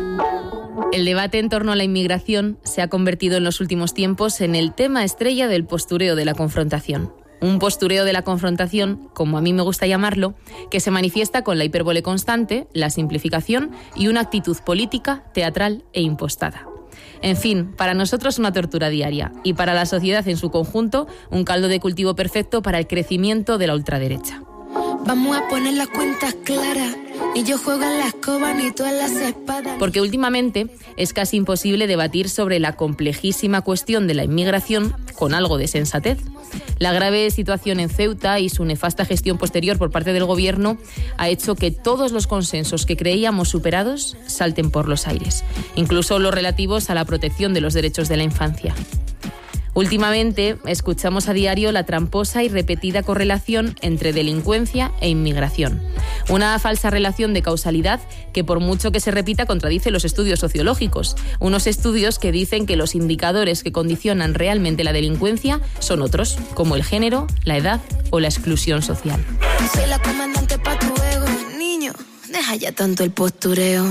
El debate en torno a la inmigración se ha convertido en los últimos tiempos en el tema estrella del postureo de la confrontación. Un postureo de la confrontación, como a mí me gusta llamarlo, que se manifiesta con la hipérbole constante, la simplificación y una actitud política, teatral e impostada. En fin, para nosotros una tortura diaria y para la sociedad en su conjunto un caldo de cultivo perfecto para el crecimiento de la ultraderecha. Vamos a poner las cuentas claras. Ni yo juego en la escoba, ni tú en las espadas. Porque últimamente es casi imposible debatir sobre la complejísima cuestión de la inmigración con algo de sensatez. La grave situación en Ceuta y su nefasta gestión posterior por parte del gobierno ha hecho que todos los consensos que creíamos superados salten por los aires, incluso los relativos a la protección de los derechos de la infancia. Últimamente escuchamos a diario la tramposa y repetida correlación entre delincuencia e inmigración. Una falsa relación de causalidad que, por mucho que se repita, contradice los estudios sociológicos. Unos estudios que dicen que los indicadores que condicionan realmente la delincuencia son otros, como el género, la edad o la exclusión social. Soy la comandante pa' tu ego, niño, deja ya tanto el postureo.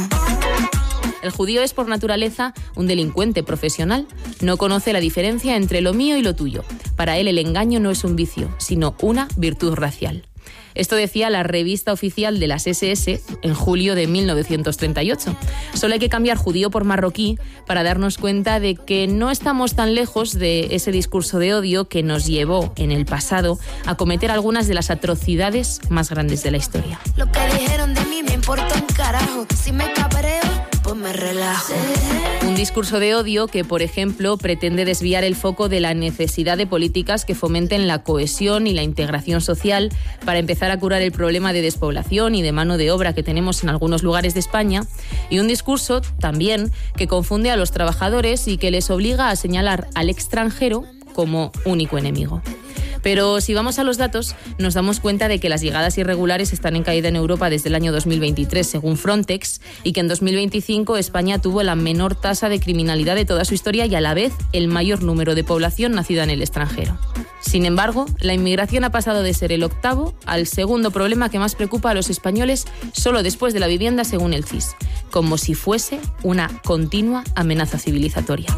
El judío es por naturaleza un delincuente profesional. No conoce la diferencia entre lo mío y lo tuyo. Para él el engaño no es un vicio, sino una virtud racial. Esto decía la revista oficial de las ese ese en julio de mil novecientos treinta y ocho. Solo hay que cambiar judío por marroquí para darnos cuenta de que no estamos tan lejos de ese discurso de odio que nos llevó en el pasado a cometer algunas de las atrocidades más grandes de la historia. Lo que dijeron de mí me importa un carajo. Si me cabreo, pues me relajo. Un discurso de odio que, por ejemplo, pretende desviar el foco de la necesidad de políticas que fomenten la cohesión y la integración social para empezar a curar el problema de despoblación y de mano de obra que tenemos en algunos lugares de España, y un discurso también que confunde a los trabajadores y que les obliga a señalar al extranjero como único enemigo. Pero si vamos a los datos, nos damos cuenta de que las llegadas irregulares están en caída en Europa desde el año dos mil veintitrés, según Frontex, y que en dos mil veinticinco España tuvo la menor tasa de criminalidad de toda su historia y a la vez el mayor número de población nacida en el extranjero. Sin embargo, la inmigración ha pasado de ser el octavo al segundo problema que más preocupa a los españoles, solo después de la vivienda, según el C I S, como si fuese una continua amenaza civilizatoria.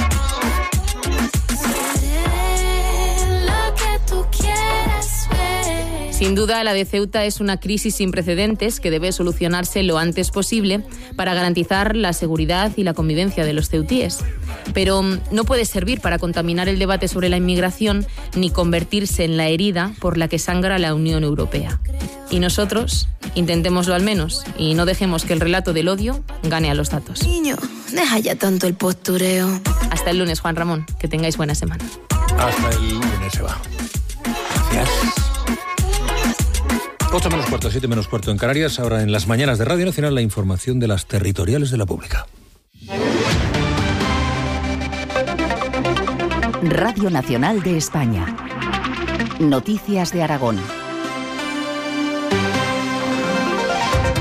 Sin duda, la de Ceuta es una crisis sin precedentes que debe solucionarse lo antes posible para garantizar la seguridad y la convivencia de los ceutíes. Pero no puede servir para contaminar el debate sobre la inmigración ni convertirse en la herida por la que sangra la Unión Europea. Y nosotros, intentémoslo al menos, y no dejemos que el relato del odio gane a los datos. Niño, deja ya tanto el postureo. Hasta el lunes, Juan Ramón. Que tengáis buena semana. Hasta el lunes, Eva. Gracias. ocho menos cuarto, siete menos cuarto en Canarias. Ahora en las mañanas de Radio Nacional, la información de las territoriales de la Pública. Radio Nacional de España. Noticias de Aragón.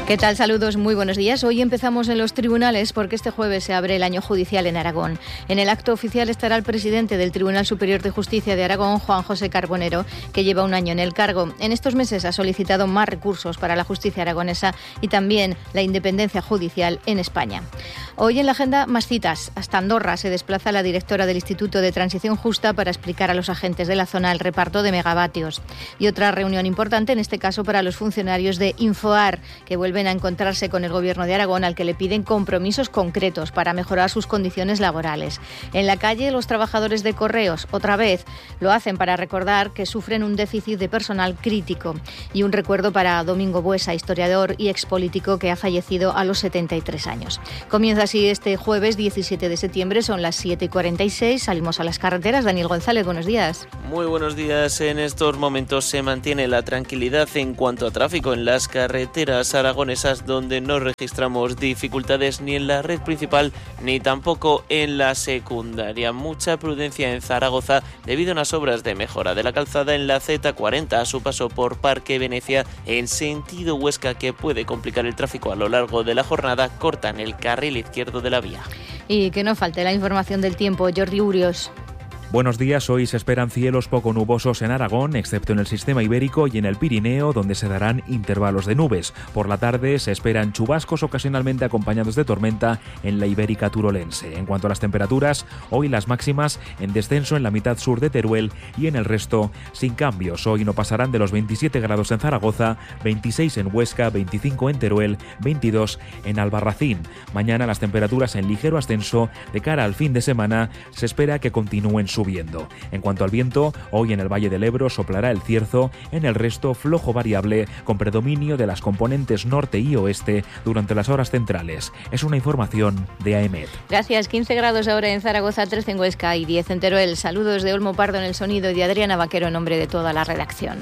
¿Qué tal? Saludos, muy buenos días. Hoy empezamos en los tribunales porque este jueves se abre el año judicial en Aragón. En el acto oficial estará el presidente del Tribunal Superior de Justicia de Aragón, Juan José Carbonero, que lleva un año en el cargo. En estos meses ha solicitado más recursos para la justicia aragonesa y también la independencia judicial en España. Hoy en la agenda más citas. Hasta Andorra se desplaza la directora del Instituto de Transición Justa para explicar a los agentes de la zona el reparto de megavatios. Y otra reunión importante, en este caso para los funcionarios de Infoar, que vuelven a encontrarse con el Gobierno de Aragón, al que le piden compromisos concretos para mejorar sus condiciones laborales. En la calle, los trabajadores de Correos, otra vez, lo hacen para recordar que sufren un déficit de personal crítico. Y un recuerdo para Domingo Buesa, historiador y expolítico que ha fallecido a los setenta y tres años. Comienza así este jueves diecisiete de septiembre, son las siete y cuarenta y seis, salimos a las carreteras. Daniel González, buenos días. Muy buenos días. En estos momentos se mantiene la tranquilidad en cuanto a tráfico en las carreteras aragonesas, donde no registramos dificultades ni en la red principal ni tampoco en la secundaria. Mucha prudencia en Zaragoza debido a unas obras de mejora de la calzada en la Z cuarenta a su paso por Parque Venecia en sentido Huesca, que puede complicar el tráfico a lo largo de la jornada. Cortan el carril izquierdo de la vía. Y que no falte la información del tiempo. Jordi Urios. Buenos días. Hoy se esperan cielos poco nubosos en Aragón, excepto en el sistema ibérico y en el Pirineo, donde se darán intervalos de nubes. Por la tarde se esperan chubascos ocasionalmente acompañados de tormenta en la ibérica turolense. En cuanto a las temperaturas, hoy las máximas en descenso en la mitad sur de Teruel y en el resto sin cambios. Hoy no pasarán de los veintisiete grados en Zaragoza, veintiséis en Huesca, veinticinco en Teruel, veintidós en Albarracín. Mañana las temperaturas en ligero ascenso. De cara al fin de semana se espera que continúen subiendo. En cuanto al viento, hoy en el Valle del Ebro soplará el cierzo, en el resto flojo variable, con predominio de las componentes norte y oeste durante las horas centrales. Es una información de AEMET. Gracias. quince grados ahora en Zaragoza, trece en Huesca y diez en Teruel. Saludos de Olmo Pardo en el sonido y de Adriana Vaquero en nombre de toda la redacción.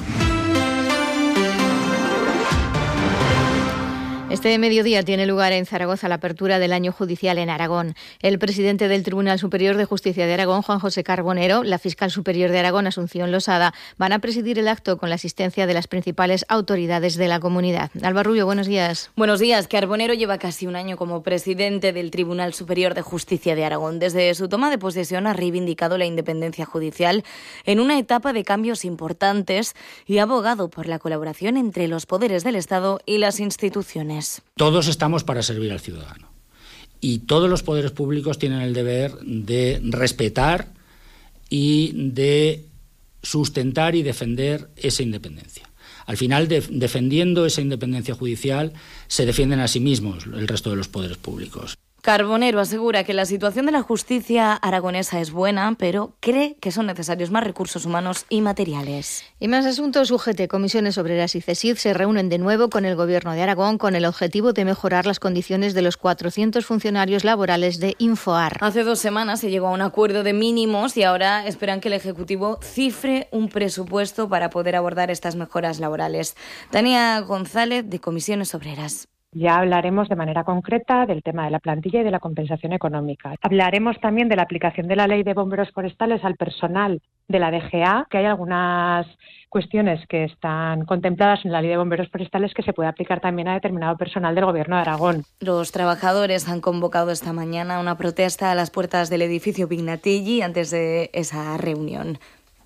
Este mediodía tiene lugar en Zaragoza la apertura del año judicial en Aragón. El presidente del Tribunal Superior de Justicia de Aragón, Juan José Carbonero, la fiscal superior de Aragón, Asunción Losada, van a presidir el acto con la asistencia de las principales autoridades de la comunidad. Alba Rubio, buenos días. Buenos días. Carbonero lleva casi un año como presidente del Tribunal Superior de Justicia de Aragón. Desde su toma de posesión ha reivindicado la independencia judicial en una etapa de cambios importantes y ha abogado por la colaboración entre los poderes del Estado y las instituciones. Todos estamos para servir al ciudadano y todos los poderes públicos tienen el deber de respetar y de sustentar y defender esa independencia. Al final, de, defendiendo esa independencia judicial, se defienden a sí mismos el resto de los poderes públicos. Carbonero asegura que la situación de la justicia aragonesa es buena, pero cree que son necesarios más recursos humanos y materiales. Y más asuntos. U G T, Comisiones Obreras y CESID se reúnen de nuevo con el Gobierno de Aragón con el objetivo de mejorar las condiciones de los cuatrocientos funcionarios laborales de Infoar. Hace dos semanas se llegó a un acuerdo de mínimos y ahora esperan que el Ejecutivo cifre un presupuesto para poder abordar estas mejoras laborales. Tania González, de Comisiones Obreras. Ya hablaremos de manera concreta del tema de la plantilla y de la compensación económica. Hablaremos también de la aplicación de la Ley de Bomberos Forestales al personal de la D G A, que hay algunas cuestiones que están contempladas en la Ley de Bomberos Forestales que se puede aplicar también a determinado personal del Gobierno de Aragón. Los trabajadores han convocado esta mañana una protesta a las puertas del edificio Pignatelli antes de esa reunión.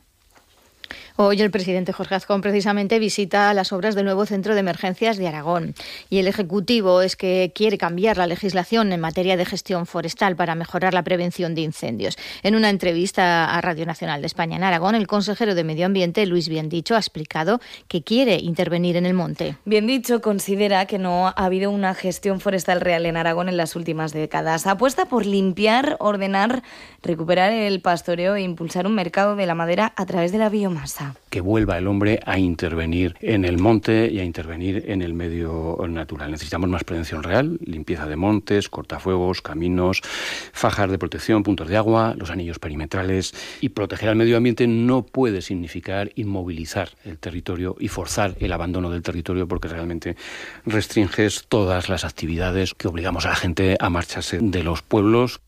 Hoy el presidente Jorge Azcón precisamente visita las obras del nuevo Centro de Emergencias de Aragón y el Ejecutivo es que quiere cambiar la legislación en materia de gestión forestal para mejorar la prevención de incendios. En una entrevista a Radio Nacional de España en Aragón, el consejero de Medio Ambiente, Luis Biendicho, ha explicado que quiere intervenir en el monte. Biendicho considera que no ha habido una gestión forestal real en Aragón en las últimas décadas. Apuesta por limpiar, ordenar, recuperar el pastoreo e impulsar un mercado de la madera a través de la biomasa. Que vuelva el hombre a intervenir en el monte y a intervenir en el medio natural. Necesitamos más prevención real, limpieza de montes, cortafuegos, caminos, fajas de protección, puntos de agua, los anillos perimetrales. Y proteger al medio ambiente no puede significar inmovilizar el territorio y forzar el abandono del territorio, porque realmente restringes todas las actividades que obligamos a la gente a marcharse de los pueblos.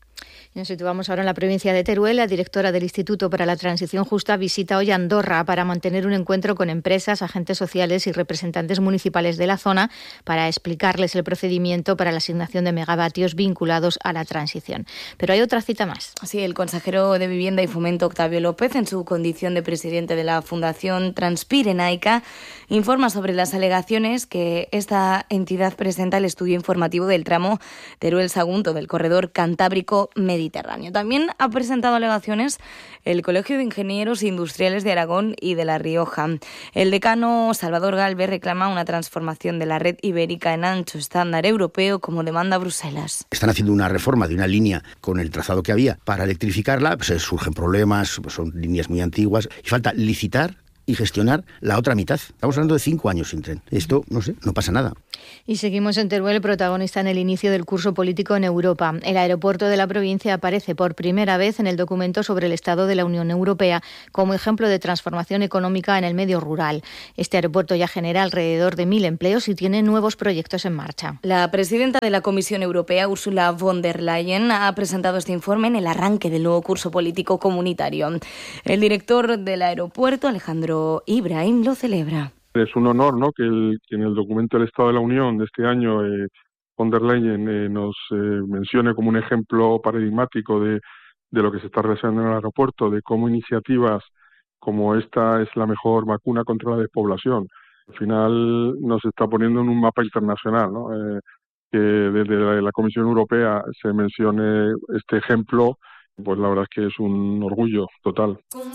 Y nos situamos ahora en la provincia de Teruel. La directora del Instituto para la Transición Justa visita hoy Andorra para mantener un encuentro con empresas, agentes sociales y representantes municipales de la zona para explicarles el procedimiento para la asignación de megavatios vinculados a la transición. Pero hay otra cita más. Sí, el consejero de Vivienda y Fomento, Octavio López, en su condición de presidente de la Fundación Transpirenaica, informa sobre las alegaciones que esta entidad presenta al estudio informativo del tramo Teruel-Sagunto del corredor Cantábrico Mediterráneo. También ha presentado alegaciones el Colegio de Ingenieros Industriales de Aragón y de La Rioja. El decano Salvador Galvez reclama una transformación de la red ibérica en ancho estándar europeo como demanda Bruselas. Están haciendo una reforma de una línea con el trazado que había para electrificarla, pues surgen problemas, pues son líneas muy antiguas y falta licitar y gestionar la otra mitad. Estamos hablando de cinco años sin tren. Esto, no sé, no pasa nada. Y seguimos en Teruel, protagonista en el inicio del curso político en Europa. El aeropuerto de la provincia aparece por primera vez en el documento sobre el Estado de la Unión Europea como ejemplo de transformación económica en el medio rural. Este aeropuerto ya genera alrededor de mil empleos y tiene nuevos proyectos en marcha. La presidenta de la Comisión Europea, Ursula von der Leyen, ha presentado este informe en el arranque del nuevo curso político comunitario. El director del aeropuerto, Alejandro Ibrahim, lo celebra. Es un honor, ¿no?, que, el, que en el documento del Estado de la Unión de este año eh, von der Leyen eh, nos eh, mencione como un ejemplo paradigmático de, de lo que se está realizando en el aeropuerto, de cómo iniciativas como esta es la mejor vacuna contra la despoblación. Al final nos está poniendo en un mapa internacional, ¿no? Eh, que desde la, la Comisión Europea se mencione este ejemplo, pues la verdad es que es un orgullo total.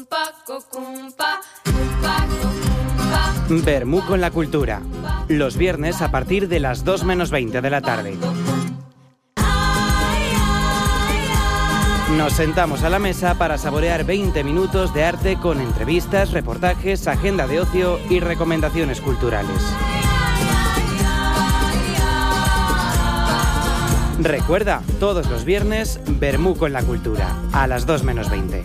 Bermú con la cultura. Los viernes a partir de las dos menos veinte de la tarde. Nos sentamos a la mesa para saborear veinte minutos de arte con entrevistas, reportajes, agenda de ocio y recomendaciones culturales. Recuerda, todos los viernes, Bermú con la cultura, a las dos menos veinte.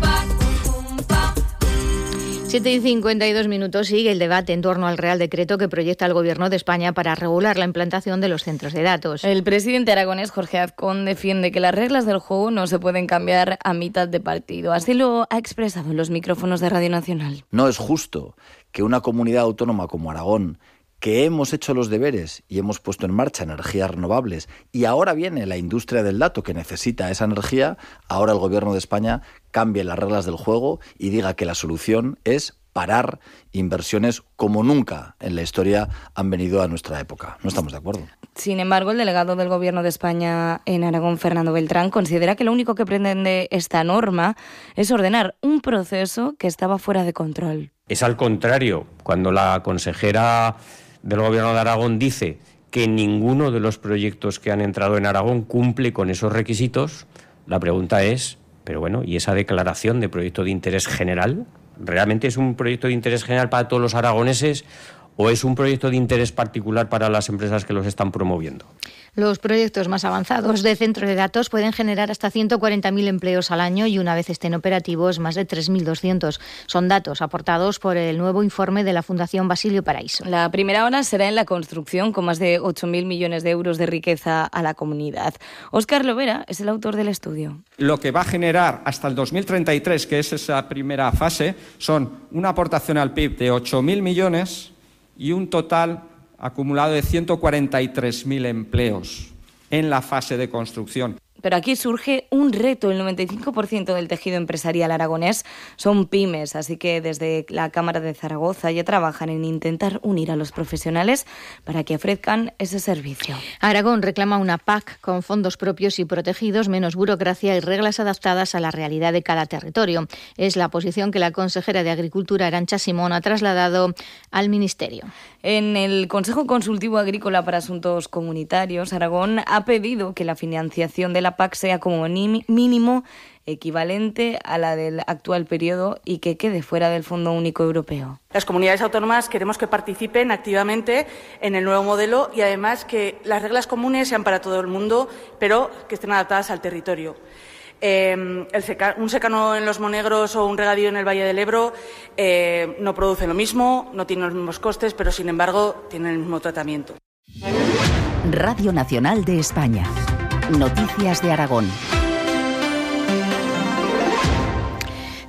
siete y cincuenta y dos minutos. Sigue el debate en torno al Real Decreto que proyecta el Gobierno de España para regular la implantación de los centros de datos. El presidente aragonés, Jorge Azcón, defiende que las reglas del juego no se pueden cambiar a mitad de partido. Así lo ha expresado en los micrófonos de Radio Nacional. No es justo que una comunidad autónoma como Aragón, que hemos hecho los deberes y hemos puesto en marcha energías renovables y ahora viene la industria del dato que necesita esa energía, ahora el Gobierno de España cambie las reglas del juego y diga que la solución es parar inversiones como nunca en la historia han venido a nuestra época. No estamos de acuerdo. Sin embargo, el delegado del Gobierno de España en Aragón, Fernando Beltrán, considera que lo único que pretende esta norma es ordenar un proceso que estaba fuera de control. Es al contrario, cuando la consejera del Gobierno de Aragón dice que ninguno de los proyectos que han entrado en Aragón cumple con esos requisitos, la pregunta es, pero bueno, ¿y esa declaración de proyecto de interés general? ¿Realmente es un proyecto de interés general para todos los aragoneses o es un proyecto de interés particular para las empresas que los están promoviendo? Los proyectos más avanzados de centros de datos pueden generar hasta ciento cuarenta mil empleos al año y una vez estén operativos más de tres mil doscientos. Son datos aportados por el nuevo informe de la Fundación Basilio Paraíso. La primera hora será en la construcción, con más de ocho mil millones de euros de riqueza a la comunidad. Óscar Lovera es el autor del estudio. Lo que va a generar hasta el dos mil treinta y tres, que es esa primera fase, son una aportación al P I B de ocho mil millones y un total acumulado de ciento cuarenta y tres mil empleos en la fase de construcción. Pero aquí surge un reto. El noventa y cinco por ciento del tejido empresarial aragonés son pymes, así que desde la Cámara de Zaragoza ya trabajan en intentar unir a los profesionales para que ofrezcan ese servicio. Aragón reclama una P A C con fondos propios y protegidos, menos burocracia y reglas adaptadas a la realidad de cada territorio. Es la posición que la consejera de Agricultura, Arantxa Simón, ha trasladado al Ministerio. En el Consejo Consultivo Agrícola para Asuntos Comunitarios, Aragón ha pedido que la financiación de la P A C sea como mínimo equivalente a la del actual periodo y que quede fuera del Fondo Único Europeo. Las comunidades autónomas queremos que participen activamente en el nuevo modelo y además que las reglas comunes sean para todo el mundo, pero que estén adaptadas al territorio. Eh, el seca, un secano en los Monegros o un regadío en el Valle del Ebro eh, no produce lo mismo, no tiene los mismos costes, pero sin embargo tienen el mismo tratamiento. Radio Nacional de España. Noticias de Aragón.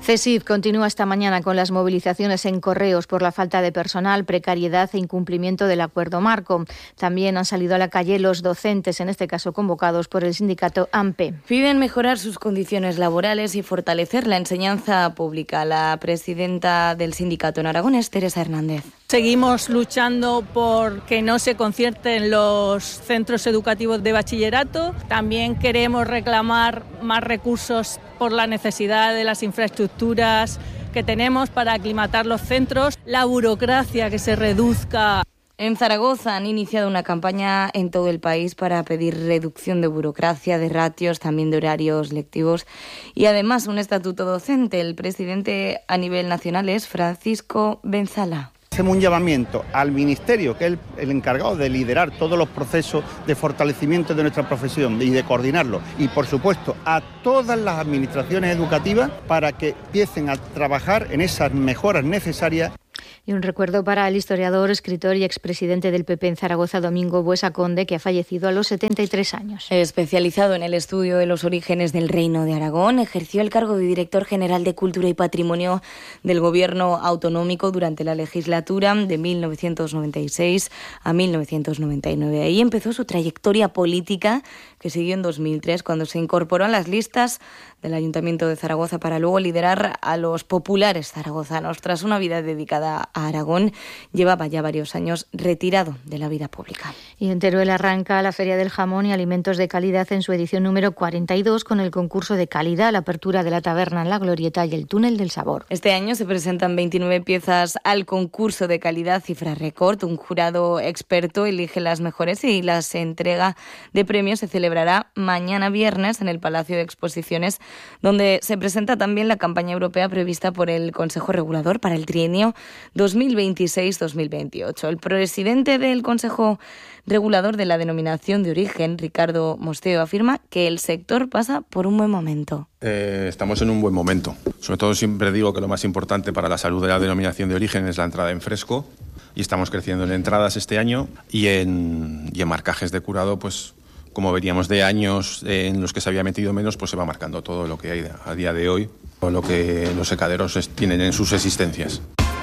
CESIF continúa esta mañana con las movilizaciones en Correos por la falta de personal, precariedad e incumplimiento del acuerdo marco. También han salido a la calle los docentes, en este caso convocados por el sindicato AMPE. Piden mejorar sus condiciones laborales y fortalecer la enseñanza pública. La presidenta del sindicato en Aragón es Teresa Hernández. Seguimos luchando por que no se concierten los centros educativos de bachillerato. También queremos reclamar más recursos por la necesidad de las infraestructuras que tenemos para aclimatar los centros, la burocracia que se reduzca. En Zaragoza han iniciado una campaña en todo el país para pedir reducción de burocracia, de ratios, también de horarios lectivos y además un estatuto docente. El presidente a nivel nacional es Francisco Benzala. Hacemos un llamamiento al Ministerio, que es el, el encargado de liderar todos los procesos de fortalecimiento de nuestra profesión y de coordinarlo. Y, por supuesto, a todas las administraciones educativas para que empiecen a trabajar en esas mejoras necesarias. Y un recuerdo para el historiador, escritor y expresidente del P P en Zaragoza, Domingo Buesa Conde, que ha fallecido a los setenta y tres años. Especializado en el estudio de los orígenes del Reino de Aragón, ejerció el cargo de director general de Cultura y Patrimonio del Gobierno Autonómico durante la legislatura de mil novecientos noventa y seis a mil novecientos noventa y nueve. Ahí empezó su trayectoria política, que siguió en dos mil tres, cuando se incorporó a las listas del Ayuntamiento de Zaragoza para luego liderar a los populares zaragozanos. Tras una vida dedicada a Aragón, llevaba ya varios años retirado de la vida pública. Y en Teruel arranca la Feria del Jamón y Alimentos de Calidad en su edición número cuarenta y dos con el concurso de calidad, la apertura de la taberna en la Glorieta y el túnel del sabor. Este año se presentan veintinueve piezas al concurso de calidad, cifra récord. Un jurado experto elige las mejores y la entrega de premios se celebrará mañana viernes en el Palacio de Exposiciones, donde se presenta también la campaña europea prevista por el Consejo Regulador para el trienio dos mil veintiséis dos mil veintiocho. El presidente del Consejo Regulador de la Denominación de Origen, Ricardo Mosteo, afirma que el sector pasa por un buen momento. Eh, estamos en un buen momento. Sobre todo siempre digo que lo más importante para la salud de la Denominación de Origen es la entrada en fresco, y estamos creciendo en entradas este año y en, y en marcajes de curado, pues como veríamos de años en los que se había metido menos, pues se va marcando todo lo que hay a día de hoy, o lo que los secaderos tienen en sus existencias.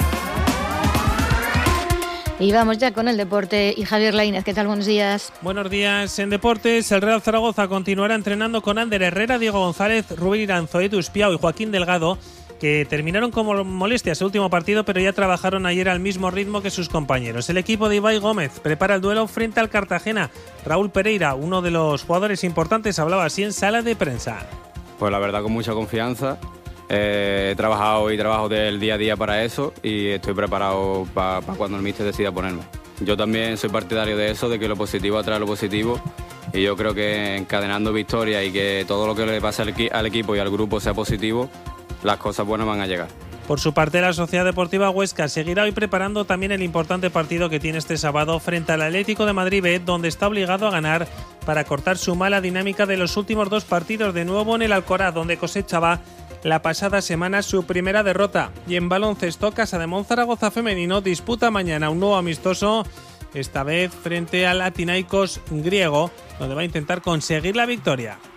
Y vamos ya con el deporte y Javier Laínez. ¿Qué tal? Buenos días. Buenos días. En deportes, el Real Zaragoza continuará entrenando con Ander Herrera, Diego González, Rubén Iranzo, Edu Espiao y Joaquín Delgado, que terminaron como molestias el último partido, pero ya trabajaron ayer al mismo ritmo que sus compañeros. El equipo de Ibai Gómez prepara el duelo frente al Cartagena. Raúl Pereira, uno de los jugadores importantes, hablaba así en sala de prensa. Pues la verdad, con mucha confianza. Eh, he trabajado y trabajo del día a día para eso y estoy preparado para pa cuando el míster decida ponerme. Yo también soy partidario de eso, de que lo positivo atrae lo positivo, y yo creo que encadenando victorias y que todo lo que le pase al, equi- al equipo y al grupo sea positivo, las cosas buenas van a llegar. Por su parte, la Sociedad Deportiva Huesca seguirá hoy preparando también el importante partido que tiene este sábado frente al Atlético de Madrid B, donde está obligado a ganar para cortar su mala dinámica de los últimos dos partidos, de nuevo en el Alcoraz, donde cosechaba la pasada semana su primera derrota. Y en baloncesto, Casademón Zaragoza femenino disputa mañana un nuevo amistoso, esta vez frente al Athinaikos griego, donde va a intentar conseguir la victoria.